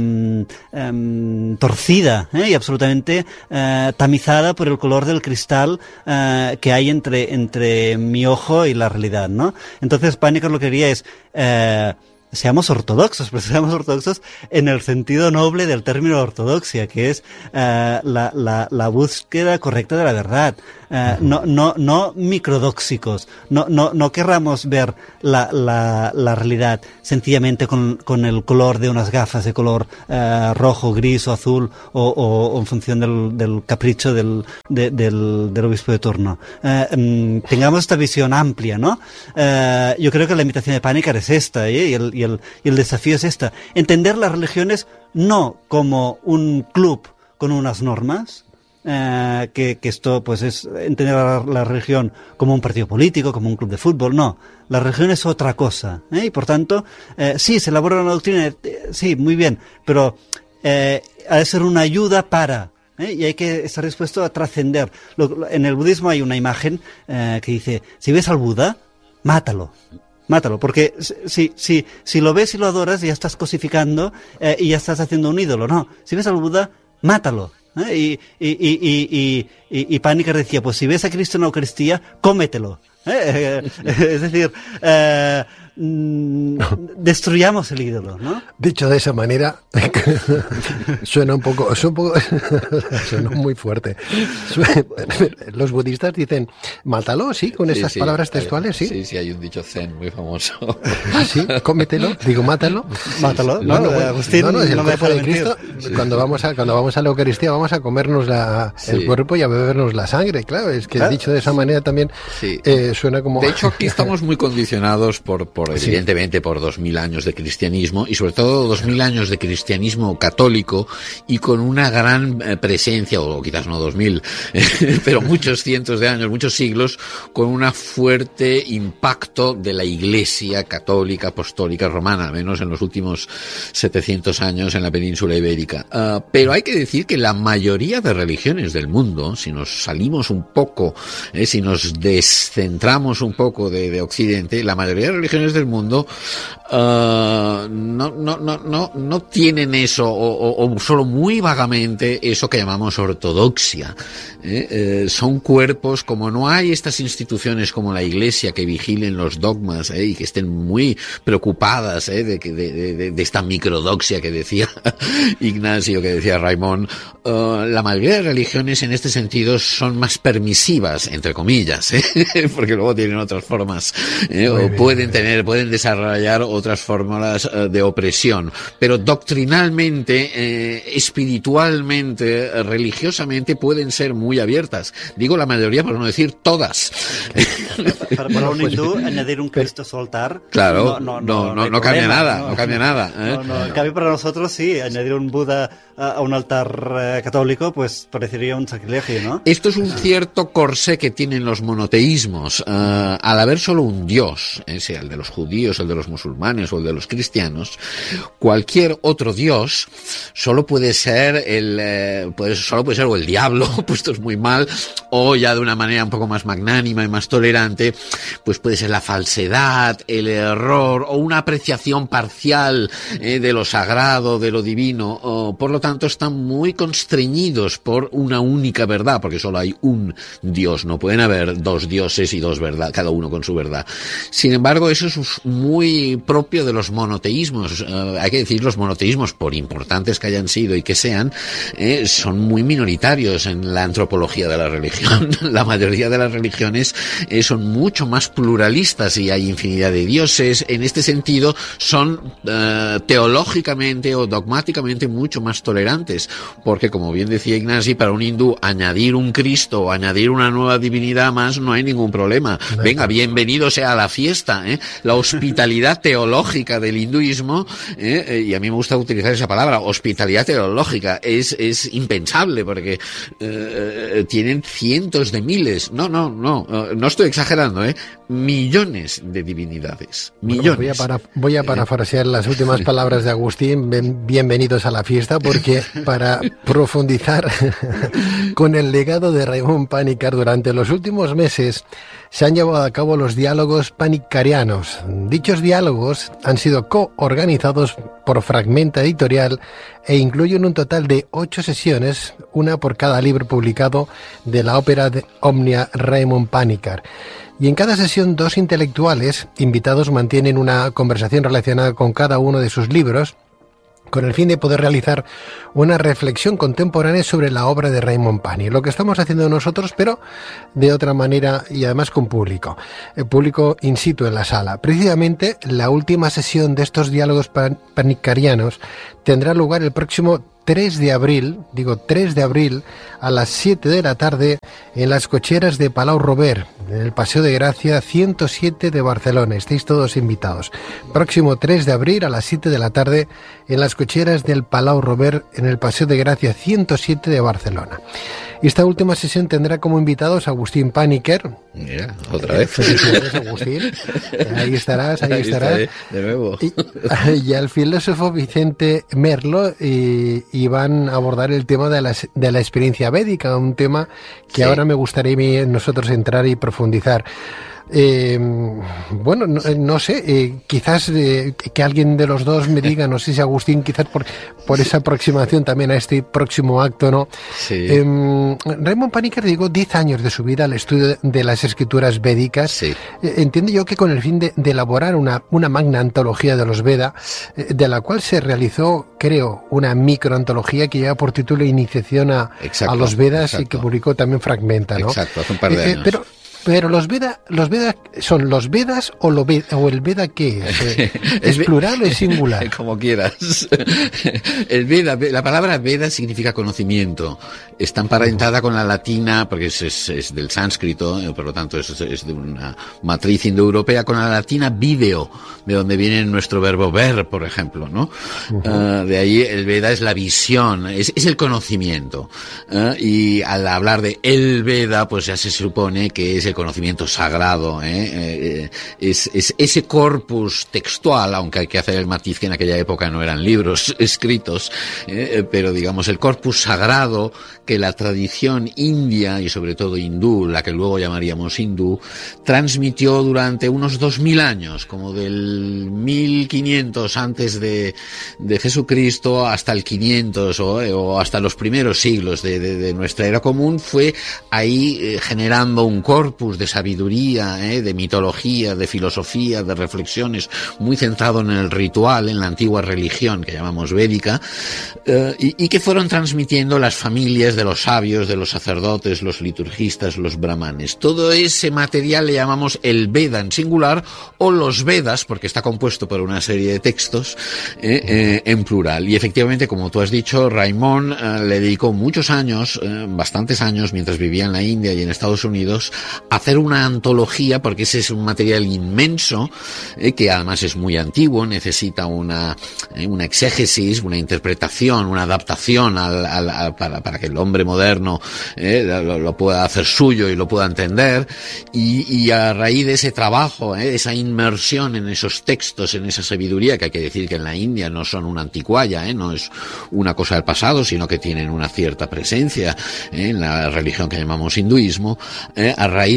[SPEAKER 1] torcida, y absolutamente tamizada por el color del cristal que hay entre mi ojo y la realidad, ¿no? Entonces Panikkar lo que quería es seamos ortodoxos, pero seamos ortodoxos en el sentido noble del término ortodoxia, que es la búsqueda correcta de la verdad. No microdóxicos, no querramos ver la realidad sencillamente con el color de unas gafas de color rojo, gris o azul o en función del capricho del obispo de turno. Tengamos esta visión amplia, ¿no? Yo creo que la invitación de Panikkar es esta, y el desafío es esta: entender las religiones no como un club con unas normas, que esto pues es entender la religión como un partido político, como un club de fútbol. No, la religión es otra cosa, y por tanto sí, se elabora una doctrina, sí, muy bien, pero ha de ser una ayuda para, y hay que estar dispuesto a trascender. En el budismo hay una imagen que dice, si ves al Buda, mátalo, porque si lo ves y lo adoras, ya estás cosificando y ya estás haciendo un ídolo. No, si ves al Buda, mátalo. Y Panikkar decía, pues si ves a Cristo en la Eucaristía, cómetelo. Es decir, destruyamos el ídolo, ¿no?
[SPEAKER 2] Dicho de esa manera, suena muy fuerte. Los budistas dicen, mátalo, sí, con esas palabras textuales, sí.
[SPEAKER 3] Sí, hay un dicho zen muy famoso.
[SPEAKER 2] Ah, sí, cómetelo, digo, mátalo.
[SPEAKER 1] Mátalo,
[SPEAKER 2] no,
[SPEAKER 1] Agustín,
[SPEAKER 2] no, es el
[SPEAKER 1] no me
[SPEAKER 2] cuerpo de Cristo. Cuando vamos a la Eucaristía vamos a comernos el cuerpo y a bebernos la sangre, claro, es que dicho de esa manera también suena como...
[SPEAKER 3] De hecho, aquí estamos muy condicionados por evidentemente, por 2000 años de cristianismo, y sobre todo 2000 años de cristianismo católico, y con una gran presencia, o quizás no 2000, pero muchos cientos de años, muchos siglos, con un fuerte impacto de la Iglesia católica apostólica romana, al menos en los últimos 700 años en la península ibérica. Pero hay que decir que la mayoría de religiones del mundo, si nos salimos un poco, si nos descentramos un poco de Occidente, la mayoría de religiones del mundo no tienen eso, o solo muy vagamente eso que llamamos ortodoxia. Son cuerpos, como no hay estas instituciones como la Iglesia que vigilen los dogmas y que estén muy preocupadas de esta microdoxia que decía Ignacio, que decía Raimón. La mayoría de religiones en este sentido son más permisivas, entre comillas, porque luego tienen otras formas, o pueden desarrollar otras fórmulas de opresión, pero doctrinalmente, espiritualmente, religiosamente pueden ser muy abiertas. Digo la mayoría, por no decir todas.
[SPEAKER 1] Para un hindú, añadir un Cristo a su altar,
[SPEAKER 3] claro, no cambia nada, no cambia nada.
[SPEAKER 1] En cambio, para nosotros sí, añadir un Buda a un altar católico, pues parecería un sacrilegio, ¿no?
[SPEAKER 3] Esto es un cierto corsé que tienen los monoteísmos. Al haber solo un Dios, sea el de los judíos, el de los musulmanes o el de los cristianos, cualquier otro Dios solo puede ser o el diablo, puesto es muy mal, o ya de una manera un poco más magnánima y más tolerante, pues puede ser la falsedad, el error o una apreciación parcial de lo sagrado, de lo divino. Por lo tanto, están muy constreñidos por una única verdad, porque solo hay un Dios, no pueden haber dos dioses y dos verdades, cada uno con su verdad. Sin embargo, eso es muy propio de los monoteísmos. Hay que decir, los monoteísmos, por importantes que hayan sido y que sean, son muy minoritarios en la antropología de la religión. religión, la mayoría de las religiones son mucho más pluralistas y hay infinidad de dioses. En este sentido, son teológicamente o dogmáticamente mucho más tolerantes, porque como bien decía Ignasi, para un hindú añadir un Cristo o añadir una nueva divinidad más no hay ningún problema. Venga, bienvenido sea a la fiesta, La hospitalidad teológica del hinduismo, y a mí me gusta utilizar esa palabra, hospitalidad teológica, es impensable, porque tienen cientos de miles, no estoy exagerando, millones de divinidades, millones.
[SPEAKER 2] Bueno, voy a parafrasear las últimas palabras de Agustín, bienvenidos a la fiesta, porque para profundizar con el legado de Raimon Panikkar, durante los últimos meses se han llevado a cabo los diálogos panikkarianos. Dichos diálogos han sido coorganizados por Fragmenta Editorial e incluyen un total de 8 sesiones, una por cada libro publicado de la ópera de Omnia Raimon Panikkar. Y en cada sesión 2 intelectuales invitados mantienen una conversación relacionada con cada uno de sus libros, con el fin de poder realizar una reflexión contemporánea sobre la obra de Raimon Pani. Lo que estamos haciendo nosotros, pero de otra manera y además con público. El público in situ en la sala. Precisamente la última sesión de estos diálogos panikkarianos tendrá lugar el próximo 3 de abril, a las 7 de la tarde en las cocheras de Palau Robert, en el Paseo de Gracia 107 de Barcelona. Estáis todos invitados. Próximo 3 de abril a las 7 de la tarde en las cocheras del Palau Robert, en el Paseo de Gracia 107 de Barcelona. Esta última sesión tendrá como invitados a Agustín Panikkar.
[SPEAKER 3] Mira, otra vez.
[SPEAKER 2] Agustín. Ahí estarás.
[SPEAKER 3] Estaré de nuevo.
[SPEAKER 2] Y al filósofo Vicente Merlo, y van a abordar el tema de la experiencia védica, un tema que ahora me gustaría nosotros entrar y profundizar. Bueno, no sé, quizás que alguien de los dos me diga, no sé si Agustín, quizás por esa aproximación también a este próximo acto, ¿no?
[SPEAKER 3] Sí.
[SPEAKER 2] Raimon Panikkar dedicó 10 años de su vida al estudio de las escrituras védicas.
[SPEAKER 3] Sí.
[SPEAKER 2] Entiendo yo que con el fin de elaborar una magna antología de los Veda, de la cual se realizó, creo, una microantología que lleva por título Iniciación a los Vedas, y que publicó también Fragmenta, ¿no?
[SPEAKER 3] Exacto, hace un par de años.
[SPEAKER 2] Pero los Vedas son los Vedas o el Veda, ¿qué es? ¿Es plural o es singular?
[SPEAKER 3] Como quieras. El Veda, la palabra Veda significa conocimiento. Está emparentada con la latina, porque es del sánscrito, por lo tanto es de una matriz indoeuropea, con la latina video, de donde viene nuestro verbo ver, por ejemplo, ¿no? De ahí el Veda es la visión, es el conocimiento. Y al hablar de el Veda, pues ya se supone que es el conocimiento sagrado, es ese corpus textual, aunque hay que hacer el matiz que en aquella época no eran libros escritos, pero digamos el corpus sagrado que la tradición india y sobre todo hindú, la que luego llamaríamos hindú, transmitió durante unos 2000 años, como del 1500 antes de Jesucristo hasta el 500 o hasta los primeros siglos de nuestra era común, fue ahí generando un corpus de sabiduría, de mitología, de filosofía, de reflexiones, muy centrado en el ritual, en la antigua religión que llamamos védica, y que fueron transmitiendo las familias de los sabios, de los sacerdotes, los liturgistas, los brahmanes. Todo ese material le llamamos el Veda en singular, o los Vedas, porque está compuesto por una serie de textos en plural. Y efectivamente, como tú has dicho, Raimon le dedicó muchos años, bastantes años, mientras vivía en la India y en Estados Unidos, a hacer una antología, porque ese es un material inmenso, que además es muy antiguo, necesita una exégesis, una interpretación, una adaptación para que el hombre moderno lo pueda hacer suyo y lo pueda entender, y a raíz de ese trabajo, esa inmersión en esos textos, en esa sabiduría, que hay que decir que en la India no son una anticualla, no es una cosa del pasado, sino que tienen una cierta presencia en la religión que llamamos hinduismo, a raíz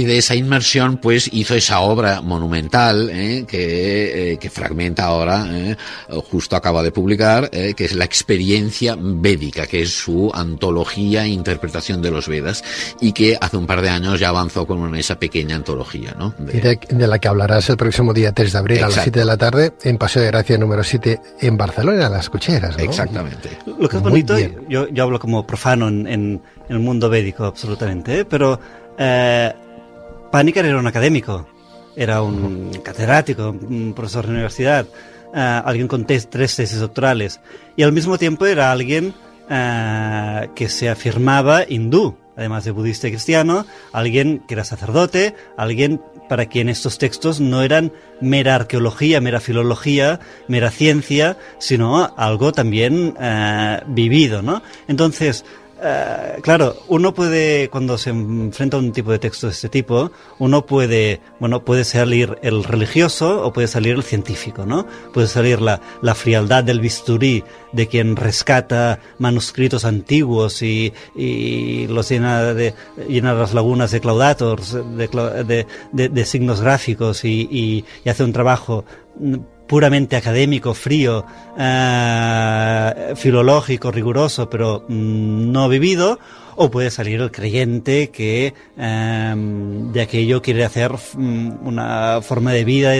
[SPEAKER 3] raíz de esa inmersión, pues hizo esa obra monumental que fragmenta ahora, justo acaba de publicar, que es la experiencia védica, que es su antología e interpretación de los Vedas, y que hace un par de años ya avanzó con esa pequeña antología, ¿no?
[SPEAKER 2] Y de la que hablarás el próximo día 3 de abril. Exacto. A las 7 de la tarde en Paseo de Gracia número 7 en Barcelona, en Las Cocheras, ¿no?
[SPEAKER 3] Exactamente.
[SPEAKER 1] Lo que es bonito, yo hablo como profano en el mundo védico absolutamente, pero Panikkar era un académico, era un catedrático, un profesor de universidad, alguien con 3 tesis doctorales, y al mismo tiempo era alguien que se afirmaba hindú, además de budista y cristiano, alguien que era sacerdote, alguien para quien estos textos no eran mera arqueología, mera filología, mera ciencia, sino algo también vivido, ¿no? Entonces, claro, uno puede, cuando se enfrenta a un tipo de texto de este tipo, uno puede salir el religioso o puede salir el científico, ¿no? Puede salir la frialdad del bisturí de quien rescata manuscritos antiguos y los llena las lagunas de claudators, de signos gráficos y hace un trabajo puramente académico, frío, filológico, riguroso, pero no vivido, o puede salir el creyente que de aquello quiere hacer una forma de vida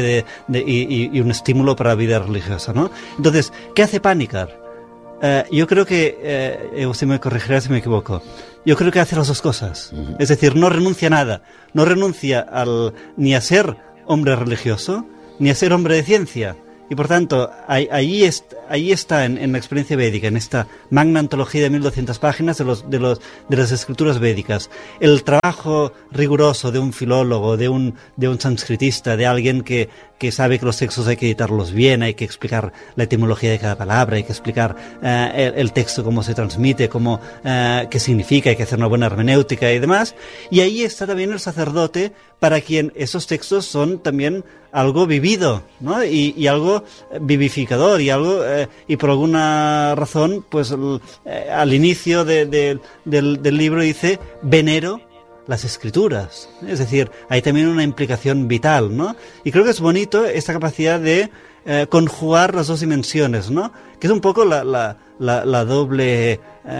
[SPEAKER 1] y un estímulo para la vida religiosa, ¿no? Entonces, ¿qué hace Panikkar? Yo creo que, usted me corregirá si me equivoco, yo creo que hace las dos cosas. Es decir, no renuncia a nada, no renuncia ni a ser hombre religioso, ni a ser hombre de ciencia. Y por tanto, ahí está en la experiencia védica, en esta magna antología de 1200 páginas de las escrituras védicas, el trabajo riguroso de un filólogo, de un sánscritista, de alguien que sabe que los textos hay que editarlos bien, hay que explicar la etimología de cada palabra, hay que explicar el texto, cómo se transmite, qué significa, hay que hacer una buena hermenéutica y demás. Y ahí está también el sacerdote, para quien esos textos son también algo vivido, ¿no? Y algo vivificador, y por alguna razón, pues al inicio del libro dice: venero las escrituras. Es decir, hay también una implicación vital, ¿no? Y creo que es bonito esta capacidad de conjugar las dos dimensiones, ¿no? Que es un poco la doble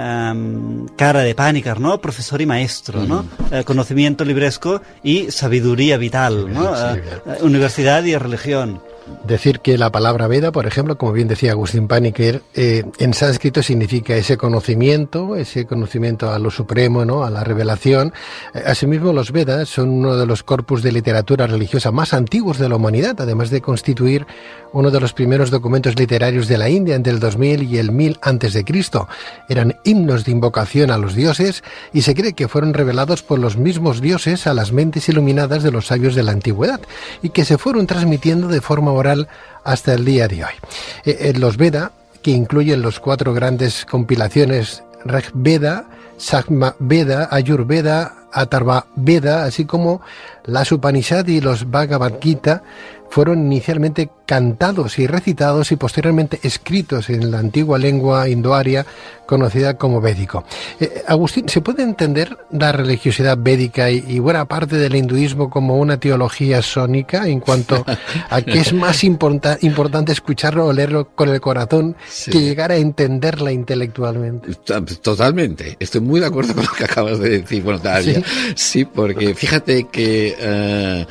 [SPEAKER 1] cara de Panikkar, ¿no? Profesor y maestro, ¿no? Conocimiento libresco y sabiduría vital, ¿no? Universidad y religión.
[SPEAKER 2] Decir que la palabra Veda, por ejemplo, como bien decía Agustín Panikkar, en sánscrito significa ese conocimiento a lo supremo, ¿no? A la revelación. Asimismo, los Vedas son uno de los corpus de literatura religiosa más antiguos de la humanidad, además de constituir uno de los primeros documentos literarios de la India entre el 2000 y el 1000 a.C. Eran himnos de invocación a los dioses y se cree que fueron revelados por los mismos dioses a las mentes iluminadas de los sabios de la antigüedad y que se fueron transmitiendo de forma oral hasta el día de hoy. Los Veda, que incluyen los 4 grandes compilaciones Rig Veda, Sama Veda, Ayurveda, Atharva Veda, así como las Upanishad y los Bhagavad Gita, fueron inicialmente cantados y recitados y posteriormente escritos en la antigua lengua indoaria conocida como védico. Agustín, ¿se puede entender la religiosidad védica y buena parte del hinduismo como una teología sónica en cuanto a que es más importante escucharlo o leerlo con el corazón que llegar a entenderla intelectualmente?
[SPEAKER 3] Totalmente. Estoy muy de acuerdo con lo que acabas de decir. Bueno, todavía sí, porque fíjate que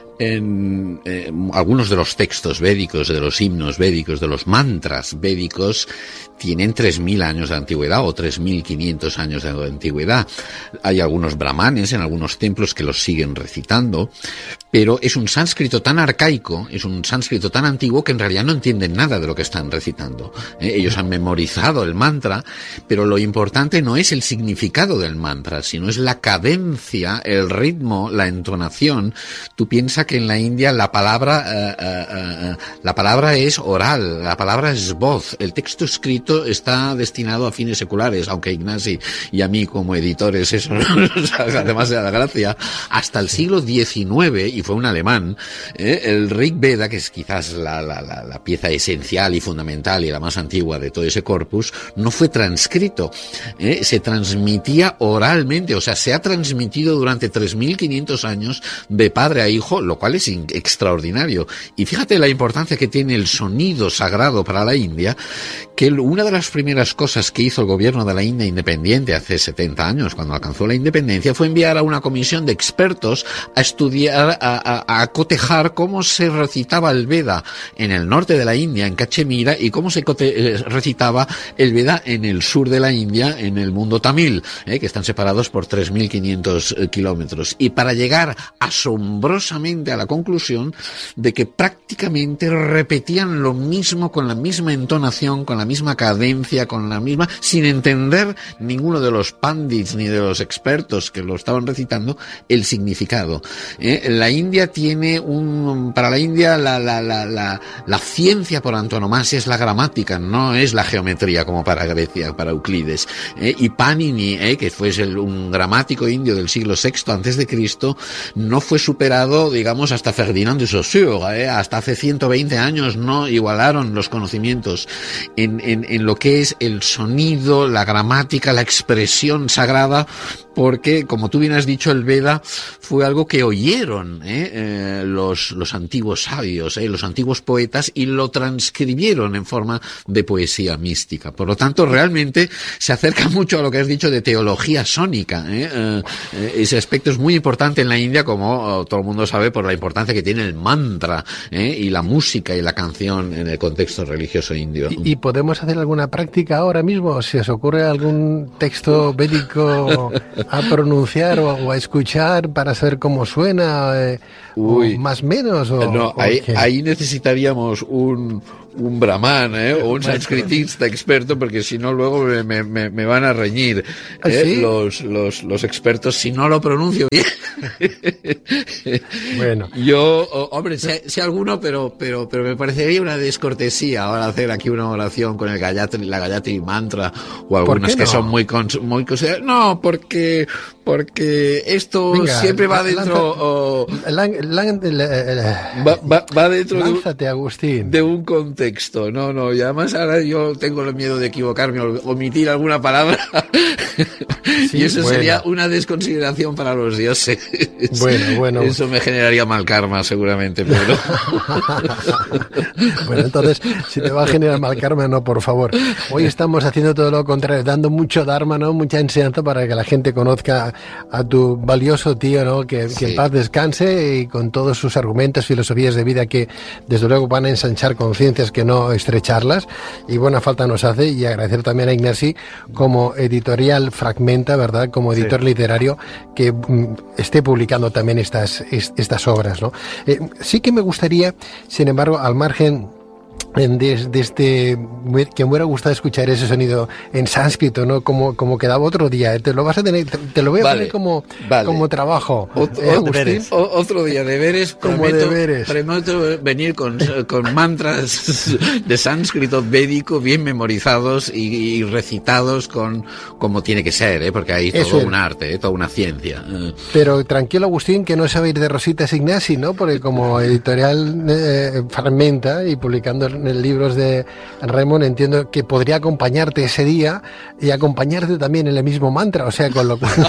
[SPEAKER 3] en algunos de los textos védicos, de los himnos védicos, de los mantras védicos, tienen 3.000 años de antigüedad o 3.500 años de antigüedad. Hay algunos brahmanes en algunos templos que los siguen recitando, pero es un sánscrito tan arcaico, es un sánscrito tan antiguo que en realidad no entienden nada de lo que están recitando. Ellos han memorizado el mantra, pero lo importante no es el significado del mantra, sino es la cadencia, el ritmo, la entonación. Tú piensas que en la India la palabra es oral, la palabra es voz. El texto escrito está destinado a fines seculares, aunque a Ignasi y a mí como editores eso nos haga demasiada gracia. Hasta el siglo XIX, y fue un alemán, el Rig Veda, que es quizás la pieza esencial y fundamental y la más antigua de todo ese corpus, no fue transcrito, se transmitía oralmente, o sea, se ha transmitido durante 3.500 años de padre a hijo, lo cual es extraordinario. Y fíjate la importancia que tiene el sonido sagrado para la India, que una de las primeras cosas que hizo el gobierno de la India independiente hace 70 años, cuando alcanzó la independencia, fue enviar a una comisión de expertos a estudiar, a cotejar cómo se recitaba el Veda en el norte de la India, en Cachemira, y cómo se recitaba el Veda en el sur de la India, en el mundo tamil, que están separados por 3.500 kilómetros. Y para llegar asombrosamente a la conclusión de que prácticamente repetían lo mismo, con la misma entonación, con la misma cadencia, con la misma, sin entender ninguno de los pandits ni de los expertos que lo estaban recitando el significado. La India tiene para la India la ciencia por antonomasia es la gramática, no es la geometría como para Grecia, para Euclides. Y Panini, que fue un gramático indio del siglo VI antes de Cristo, no fue superado, digamos, hasta Ferdinand de Saussure. Hasta hace 120 años no igualaron los conocimientos en lo que es el sonido, la gramática, la expresión sagrada, porque, como tú bien has dicho, el Veda fue algo que oyeron los antiguos sabios, los antiguos poetas, y lo transcribieron en forma de poesía mística. Por lo tanto, realmente se acerca mucho a lo que has dicho de teología sónica. Ese aspecto es muy importante en la India, como todo el mundo sabe, por la importancia que tiene el mantra y la música y la canción en el contexto religioso indio.
[SPEAKER 2] ¿Y podemos hacer alguna práctica ahora mismo? ¿Si os ocurre algún texto védico a pronunciar o a escuchar para saber cómo suena, o más o menos?
[SPEAKER 3] No, ahí necesitaríamos un brahman, o un sánscritista experto, porque si no luego me van a reñir
[SPEAKER 2] ¿sí?
[SPEAKER 3] los expertos si no lo pronuncio bien.
[SPEAKER 2] Bueno,
[SPEAKER 3] yo, hombre, sé alguno, pero me parecería una descortesía ahora hacer aquí una oración con el Gayatri, la Gayatri mantra, o algunas que son muy consideradas. No, porque esto siempre va dentro va dentro
[SPEAKER 2] lánzate, Agustín,
[SPEAKER 3] de un contexto. No, y además ahora yo tengo el miedo de equivocarme o omitir alguna palabra. Sí, y eso sería una desconsideración para los dioses.
[SPEAKER 2] Bueno.
[SPEAKER 3] Eso me generaría mal karma, seguramente, pero...
[SPEAKER 2] Bueno, entonces, si te va a generar mal karma, no, por favor. Hoy estamos haciendo todo lo contrario, dando mucho dharma, ¿no? Mucha enseñanza para que la gente conozca a tu valioso tío, ¿no? Que en paz descanse, y con todos sus argumentos, filosofías de vida que, desde luego, van a ensanchar conciencias, que no estrecharlas, y buena falta nos hace. Y agradecer también a Ignasi como editorial Fragmenta, ¿verdad? Como editor literario, que esté publicando también estas obras, ¿no? Sí que me gustaría, sin embargo, al margen de este, que me hubiera gustado escuchar ese sonido en sánscrito, ¿no? Como quedaba otro día. Te lo vas a tener, te lo voy a poner como trabajo.
[SPEAKER 3] Otro día, deberes. Prometo venir con mantras de sánscrito védico bien memorizados y recitados como tiene que ser, porque hay todo un arte, toda una ciencia.
[SPEAKER 2] Pero tranquilo, Agustín, que no se va a ir de rositas Ignasi, ¿no? Porque como editorial Fragmenta y publicando en libros de Raymond, entiendo que podría acompañarte ese día y acompañarte también en el mismo mantra, o sea, con lo cual...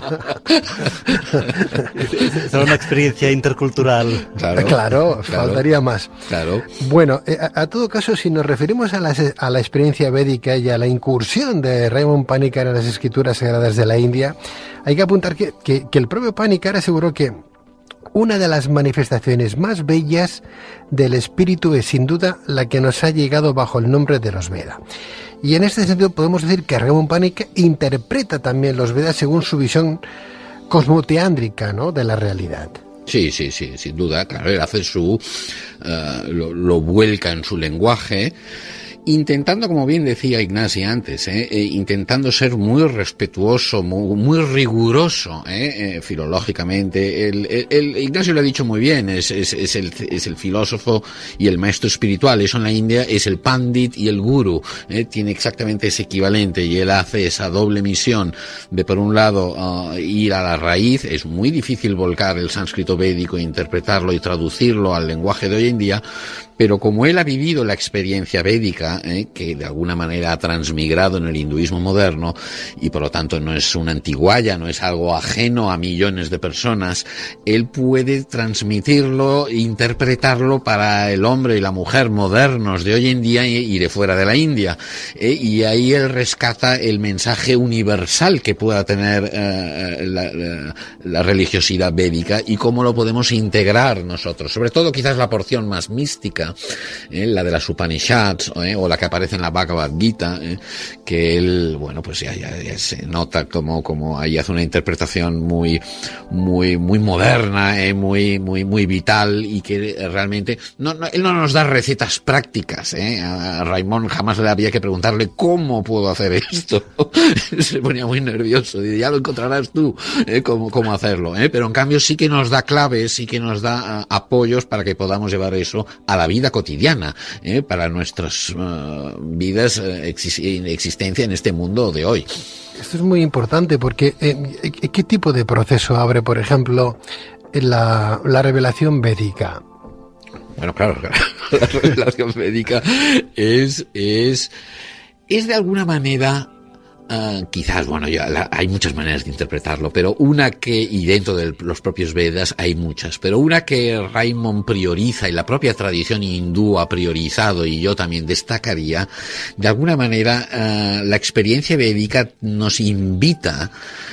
[SPEAKER 1] Será una experiencia intercultural.
[SPEAKER 2] Claro, faltaría más.
[SPEAKER 3] Claro.
[SPEAKER 2] Bueno, a todo caso, si nos referimos a la experiencia védica y a la incursión de Raymond Panikkar en las escrituras sagradas de la India, hay que apuntar que el propio Panikkar aseguró que una de las manifestaciones más bellas del espíritu es sin duda la que nos ha llegado bajo el nombre de los Veda. Y en este sentido podemos decir que Raymond Panikkar interpreta también los Vedas según su visión cosmoteándrica, ¿no?, de la realidad.
[SPEAKER 3] Sí, sin duda, claro, él hace lo vuelca en su lenguaje. intentando, como bien decía Ignasi antes, intentando ser muy respetuoso, muy riguroso, filológicamente. Ignacio lo ha dicho muy bien, es el filósofo y el maestro espiritual. Eso en la India es el pandit y el guru, tiene exactamente ese equivalente, y él hace esa doble misión de, por un lado, ir a la raíz. Es muy difícil volcar el sánscrito védico, interpretarlo y traducirlo al lenguaje de hoy en día, pero como él ha vivido la experiencia védica, que de alguna manera ha transmigrado en el hinduismo moderno, y por lo tanto no es una antiguaya, no es algo ajeno a millones de personas, él puede transmitirlo, interpretarlo para el hombre y la mujer modernos de hoy en día y de fuera de la India. Y ahí él rescata el mensaje universal que pueda tener la religiosidad védica y cómo lo podemos integrar nosotros. Sobre todo quizás la porción más mística, la de las Upanishads, o la que aparece en la Bhagavad Gita, que él, bueno, pues ya se nota como ahí hace una interpretación muy moderna, muy vital, y que realmente él no nos da recetas prácticas, a Raimon jamás le había que preguntarle cómo puedo hacer esto. Se ponía muy nervioso, y ya lo encontrarás tú, cómo hacerlo, pero en cambio sí que nos da claves, sí que nos da apoyos para que podamos llevar eso a la vida cotidiana, para nuestras vidas, existencia en este mundo de hoy.
[SPEAKER 2] Esto es muy importante porque ¿qué tipo de proceso abre, por ejemplo, la revelación védica?
[SPEAKER 3] Bueno, claro, la revelación védica es de alguna manera, quizás, bueno, hay muchas maneras de interpretarlo, pero una y dentro de los propios Vedas hay muchas, pero una que Raimon prioriza y la propia tradición hindú ha priorizado, y yo también destacaría, de alguna manera, la experiencia védica nos invita,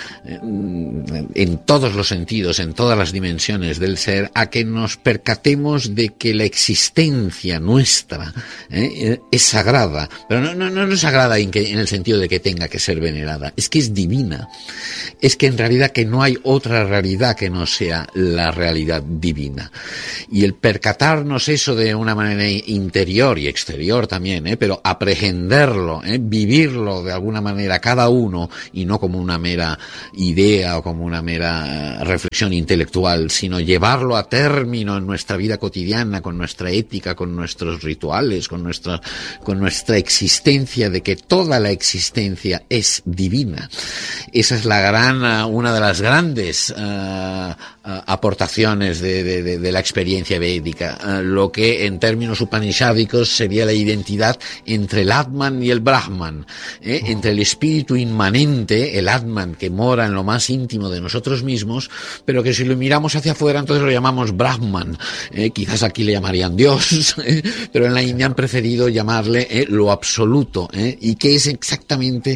[SPEAKER 3] en todos los sentidos, en todas las dimensiones del ser, a que nos percatemos de que la existencia nuestra es sagrada, pero no es sagrada en el sentido de que tenga que ser venerada, es que es divina, es que en realidad que no hay otra realidad que no sea la realidad divina, y el percatarnos eso de una manera interior y exterior también, pero aprehenderlo, vivirlo de alguna manera cada uno, y no como una mera idea o como una mera reflexión intelectual, sino llevarlo a término en nuestra vida cotidiana, con nuestra ética, con nuestros rituales, con nuestra existencia, de que toda la existencia es divina. Esa es una de las grandes aportaciones de la experiencia védica, lo que en términos upanishádicos sería la identidad entre el Atman y el Brahman, entre el espíritu inmanente, el Atman, que mora en lo más íntimo de nosotros mismos, pero que si lo miramos hacia afuera entonces lo llamamos Brahman, quizás aquí le llamarían Dios, pero en la India han preferido llamarle lo absoluto, y que es exactamente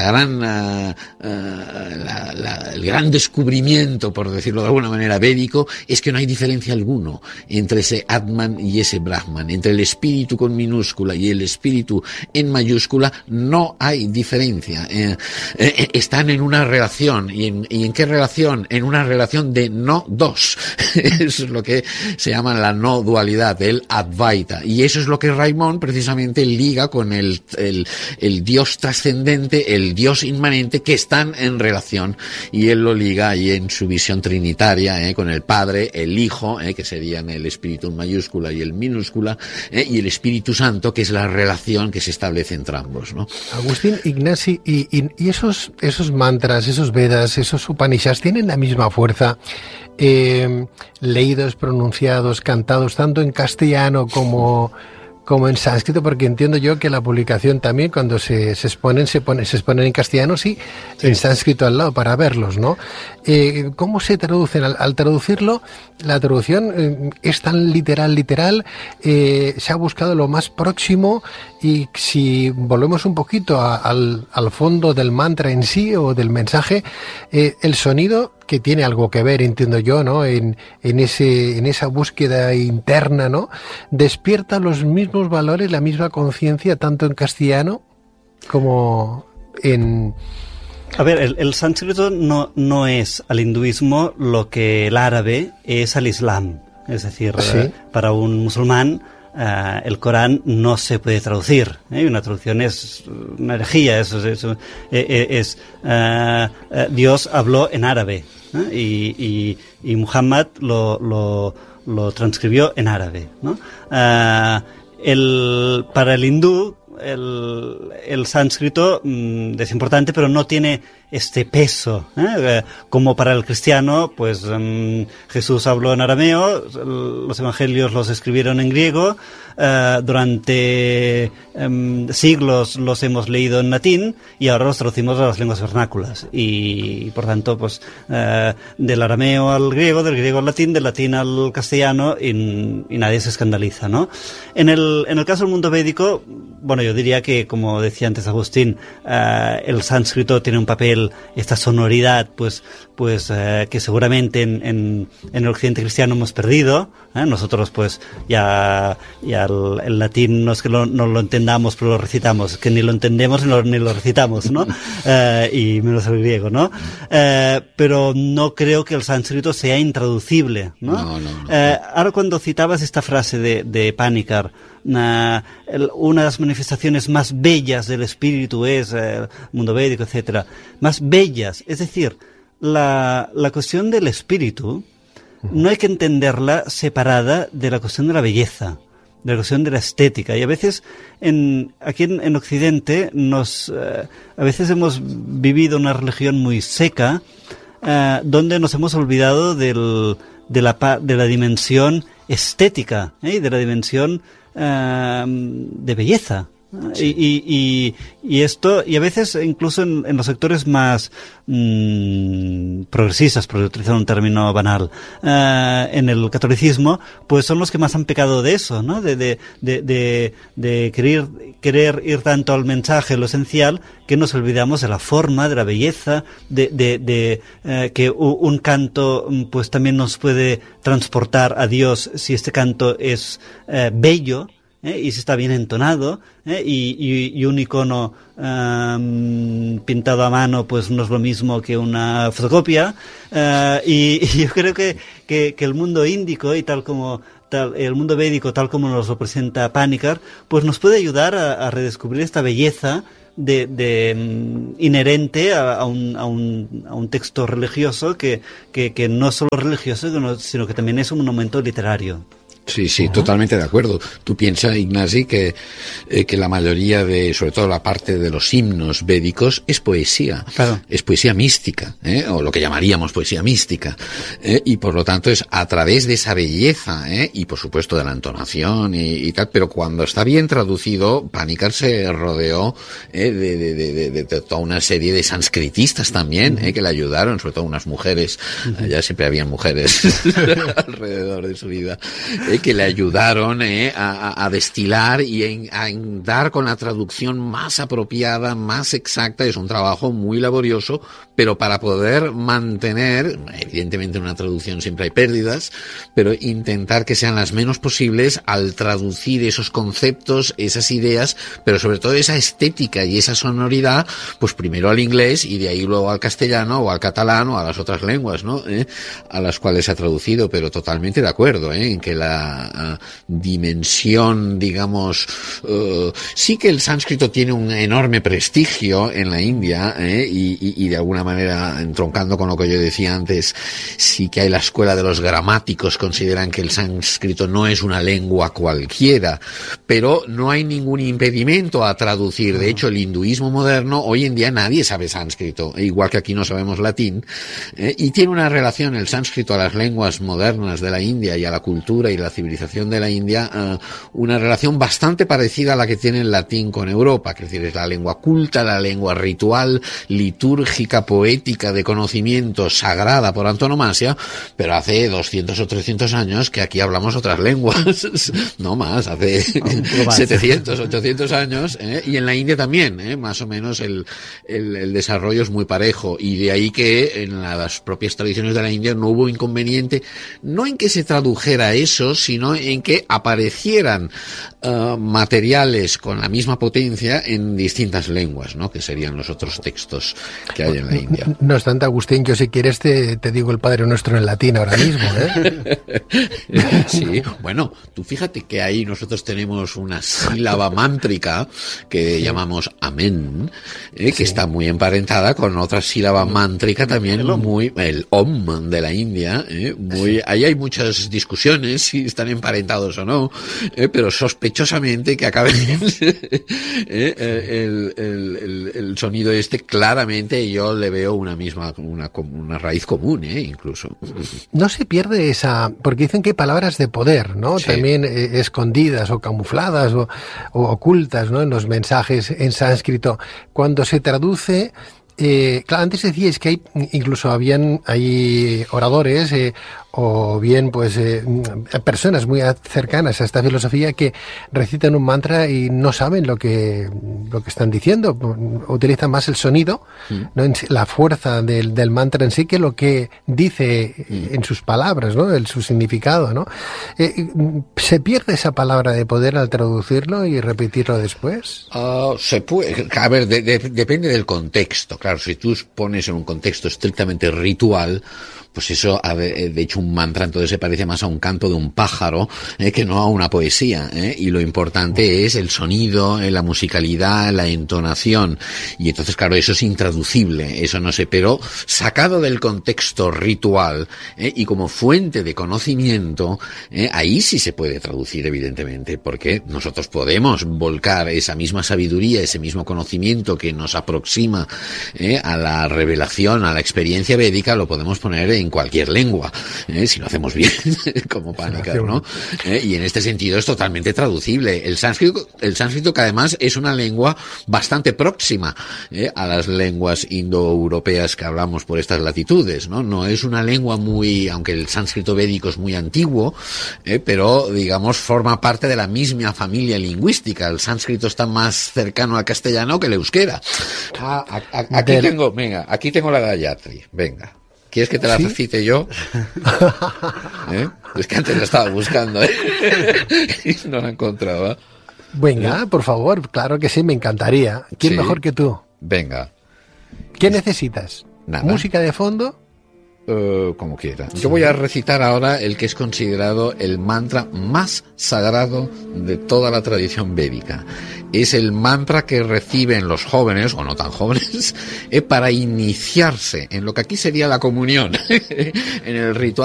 [SPEAKER 3] el gran descubrimiento, por decirlo de alguna manera, védico, es que no hay diferencia alguno entre ese Atman y ese Brahman, entre el espíritu con minúscula y el espíritu en mayúscula no hay diferencia, están en una relación. ¿Y en qué relación? En una relación de no dos. Eso es lo que se llama la no dualidad, el Advaita. Y eso es lo que Raimon precisamente liga con el Dios trascendente, el Dios inmanente, que están en relación. Y él lo liga ahí en su visión trinitaria, con el Padre, el Hijo, que serían el Espíritu en mayúscula y el minúscula, y el Espíritu Santo, que es la relación que se establece entre ambos, ¿no?
[SPEAKER 2] Agustín, Ignasi, y esos mantras, esos Vedas, esos Upanishads, ¿tienen la misma fuerza leídos, pronunciados, cantados, tanto en castellano como en sánscrito? Porque entiendo yo que la publicación también, cuando se exponen en castellano, sí, en sánscrito al lado para verlos, ¿no? ¿Cómo se traducen? Al traducirlo, la traducción es tan literal, se ha buscado lo más próximo, y si volvemos un poquito al fondo del mantra en sí o del mensaje, el sonido, que tiene algo que ver, entiendo yo, ¿no? En esa búsqueda interna, ¿no? Despierta los mismos valores, la misma conciencia, tanto en castellano como en...
[SPEAKER 1] A ver, el sánscrito no es al hinduismo lo que el árabe es al islam. Es decir, ¿sí? Para un musulmán, el Corán no se puede traducir, una traducción es una herejía, Dios habló en árabe, y Muhammad lo transcribió en árabe, ¿no? Para el hindú el sánscrito es importante, pero no tiene este peso, como para el cristiano, pues Jesús habló en arameo, los evangelios los escribieron en griego, durante siglos los hemos leído en latín y ahora los traducimos a las lenguas vernáculas y por tanto pues del arameo al griego, del griego al latín, del latín al castellano y nadie se escandaliza, ¿no? En el caso del mundo védico, bueno, yo diría que, como decía antes Agustín, el sánscrito tiene un papel, esta sonoridad, pues que seguramente en el occidente cristiano hemos perdido. Nosotros pues ya el latín no es que no lo entendamos, pero lo recitamos, es que ni lo entendemos ni lo recitamos, ¿no? Y menos el griego, ¿no? Pero no creo que el sánscrito sea intraducible, ¿no? No. Ahora cuando citabas esta frase de Panikkar, una de las manifestaciones más bellas del espíritu es el mundo védico, etcétera, más bellas, es decir, la cuestión del espíritu no hay que entenderla separada de la cuestión de la belleza, de la cuestión de la estética. Y a veces aquí en Occidente a veces hemos vivido una religión muy seca, donde nos hemos olvidado de la dimensión estética, de la dimensión de belleza. Sí. Y esto, y a veces incluso en los sectores más progresistas, por utilizar un término banal, en el catolicismo, pues son los que más han pecado de eso, ¿no? De querer ir tanto al mensaje, lo esencial, que nos olvidamos de la forma, de la belleza, que un canto pues también nos puede transportar a Dios si este canto es bello, y si está bien entonado, y un icono pintado a mano pues no es lo mismo que una fotocopia, y yo creo que el mundo índico y el mundo védico tal como nos lo presenta Panikkar pues nos puede ayudar a redescubrir esta belleza inherente a un texto religioso que no es solo religioso sino que también es un monumento literario.
[SPEAKER 3] Sí, totalmente de acuerdo. Tú piensas, Ignasi, que la mayoría sobre todo la parte de los himnos védicos es poesía. Claro. Es poesía mística, o lo que llamaríamos poesía mística. Y por lo tanto es a través de esa belleza, y por supuesto de la entonación y tal, pero cuando está bien traducido, Panikkar se rodeó de toda una serie de sanscritistas también, que le ayudaron, sobre todo unas mujeres, ya siempre habían mujeres alrededor de su vida, que le ayudaron a destilar y a dar con la traducción más apropiada, más exacta. Es un trabajo muy laborioso, pero para poder mantener, evidentemente en una traducción siempre hay pérdidas, pero intentar que sean las menos posibles al traducir esos conceptos, esas ideas, pero sobre todo esa estética y esa sonoridad, pues primero al inglés y de ahí luego al castellano o al catalán o a las otras lenguas, ¿no? A las cuales se ha traducido, pero totalmente de acuerdo, en que la dimensión, digamos, sí que el sánscrito tiene un enorme prestigio en la India, y de alguna manera, entroncando con lo que yo decía antes, sí que hay la escuela de los gramáticos, consideran que el sánscrito no es una lengua cualquiera, pero no hay ningún impedimento a traducir. De hecho, el hinduismo moderno, hoy en día nadie sabe sánscrito, igual que aquí no sabemos latín, y tiene una relación el sánscrito a las lenguas modernas de la India y a la cultura y la civilización de la India, una relación bastante parecida a la que tiene el latín con Europa, que es decir, es la lengua culta, la lengua ritual, litúrgica, poética, de conocimiento, sagrada por antonomasia, pero hace 200 o 300 años que aquí hablamos otras lenguas, no más, hace 700, 800 años, y en la India también, más o menos el desarrollo es muy parejo, y de ahí que en las propias tradiciones de la India no hubo inconveniente, no en que se tradujera eso, sino en que aparecieran materiales con la misma potencia en distintas lenguas, ¿no? Que serían los otros textos que hay en la India.
[SPEAKER 2] No obstante, Agustín, yo si quieres te digo el Padre Nuestro en latín ahora mismo, ¿eh?
[SPEAKER 3] Sí, bueno, tú fíjate que ahí nosotros tenemos una sílaba mántrica que llamamos amén, que está muy emparentada con otra sílaba mántrica también, el om de la India, ahí hay muchas discusiones si están emparentados o no, pero sospechosamente que acaben el sonido claramente yo le veo una raíz común, incluso.
[SPEAKER 2] No se pierde esa, porque dicen que hay palabras de poder, ¿no? Sí. También escondidas o camufladas o ocultas, ¿no? En los mensajes en sánscrito. Cuando se traduce, claro, antes decíais que hay oradores o bien pues personas muy cercanas a esta filosofía que recitan un mantra y no saben lo que están diciendo, utilizan más el sonido, ¿no? La fuerza del mantra en sí que lo que dice en sus palabras, ¿no? Su significado, ¿no? ¿Se pierde esa palabra de poder al traducirlo y repetirlo después?
[SPEAKER 3] Se puede, a ver, depende del contexto. Claro, si tú pones en un contexto estrictamente ritual, pues eso, de hecho, un mantra entonces se parece más a un canto de un pájaro que no a una poesía, y lo importante es el sonido, la musicalidad, la entonación, y entonces, claro, eso es intraducible, eso no sé, pero sacado del contexto ritual y como fuente de conocimiento, ahí sí se puede traducir, evidentemente, porque nosotros podemos volcar esa misma sabiduría, ese mismo conocimiento que nos aproxima a la revelación, a la experiencia védica, lo podemos poner en cualquier lengua, si lo hacemos bien, como Panikkar, ¿no? Y en este sentido es totalmente traducible. El sánscrito que además es una lengua bastante próxima a las lenguas indoeuropeas que hablamos por estas latitudes, ¿no? No es una lengua aunque el sánscrito védico es muy antiguo, pero digamos forma parte de la misma familia lingüística. El sánscrito está más cercano al castellano que el euskera. Aquí tengo la Gayatri, venga. ¿Quieres que te la recite yo? Es que antes la estaba buscando, y no la encontraba.
[SPEAKER 2] Venga, por favor, claro que sí, me encantaría. ¿Quién mejor que tú?
[SPEAKER 3] Venga.
[SPEAKER 2] ¿Qué necesitas?
[SPEAKER 3] Nada.
[SPEAKER 2] ¿Música de fondo?
[SPEAKER 3] Como quiera. Yo voy a recitar ahora el que es considerado el mantra más sagrado de toda la tradición védica. Es el mantra que reciben los jóvenes, o no tan jóvenes, para iniciarse en lo que aquí sería la comunión, en el ritual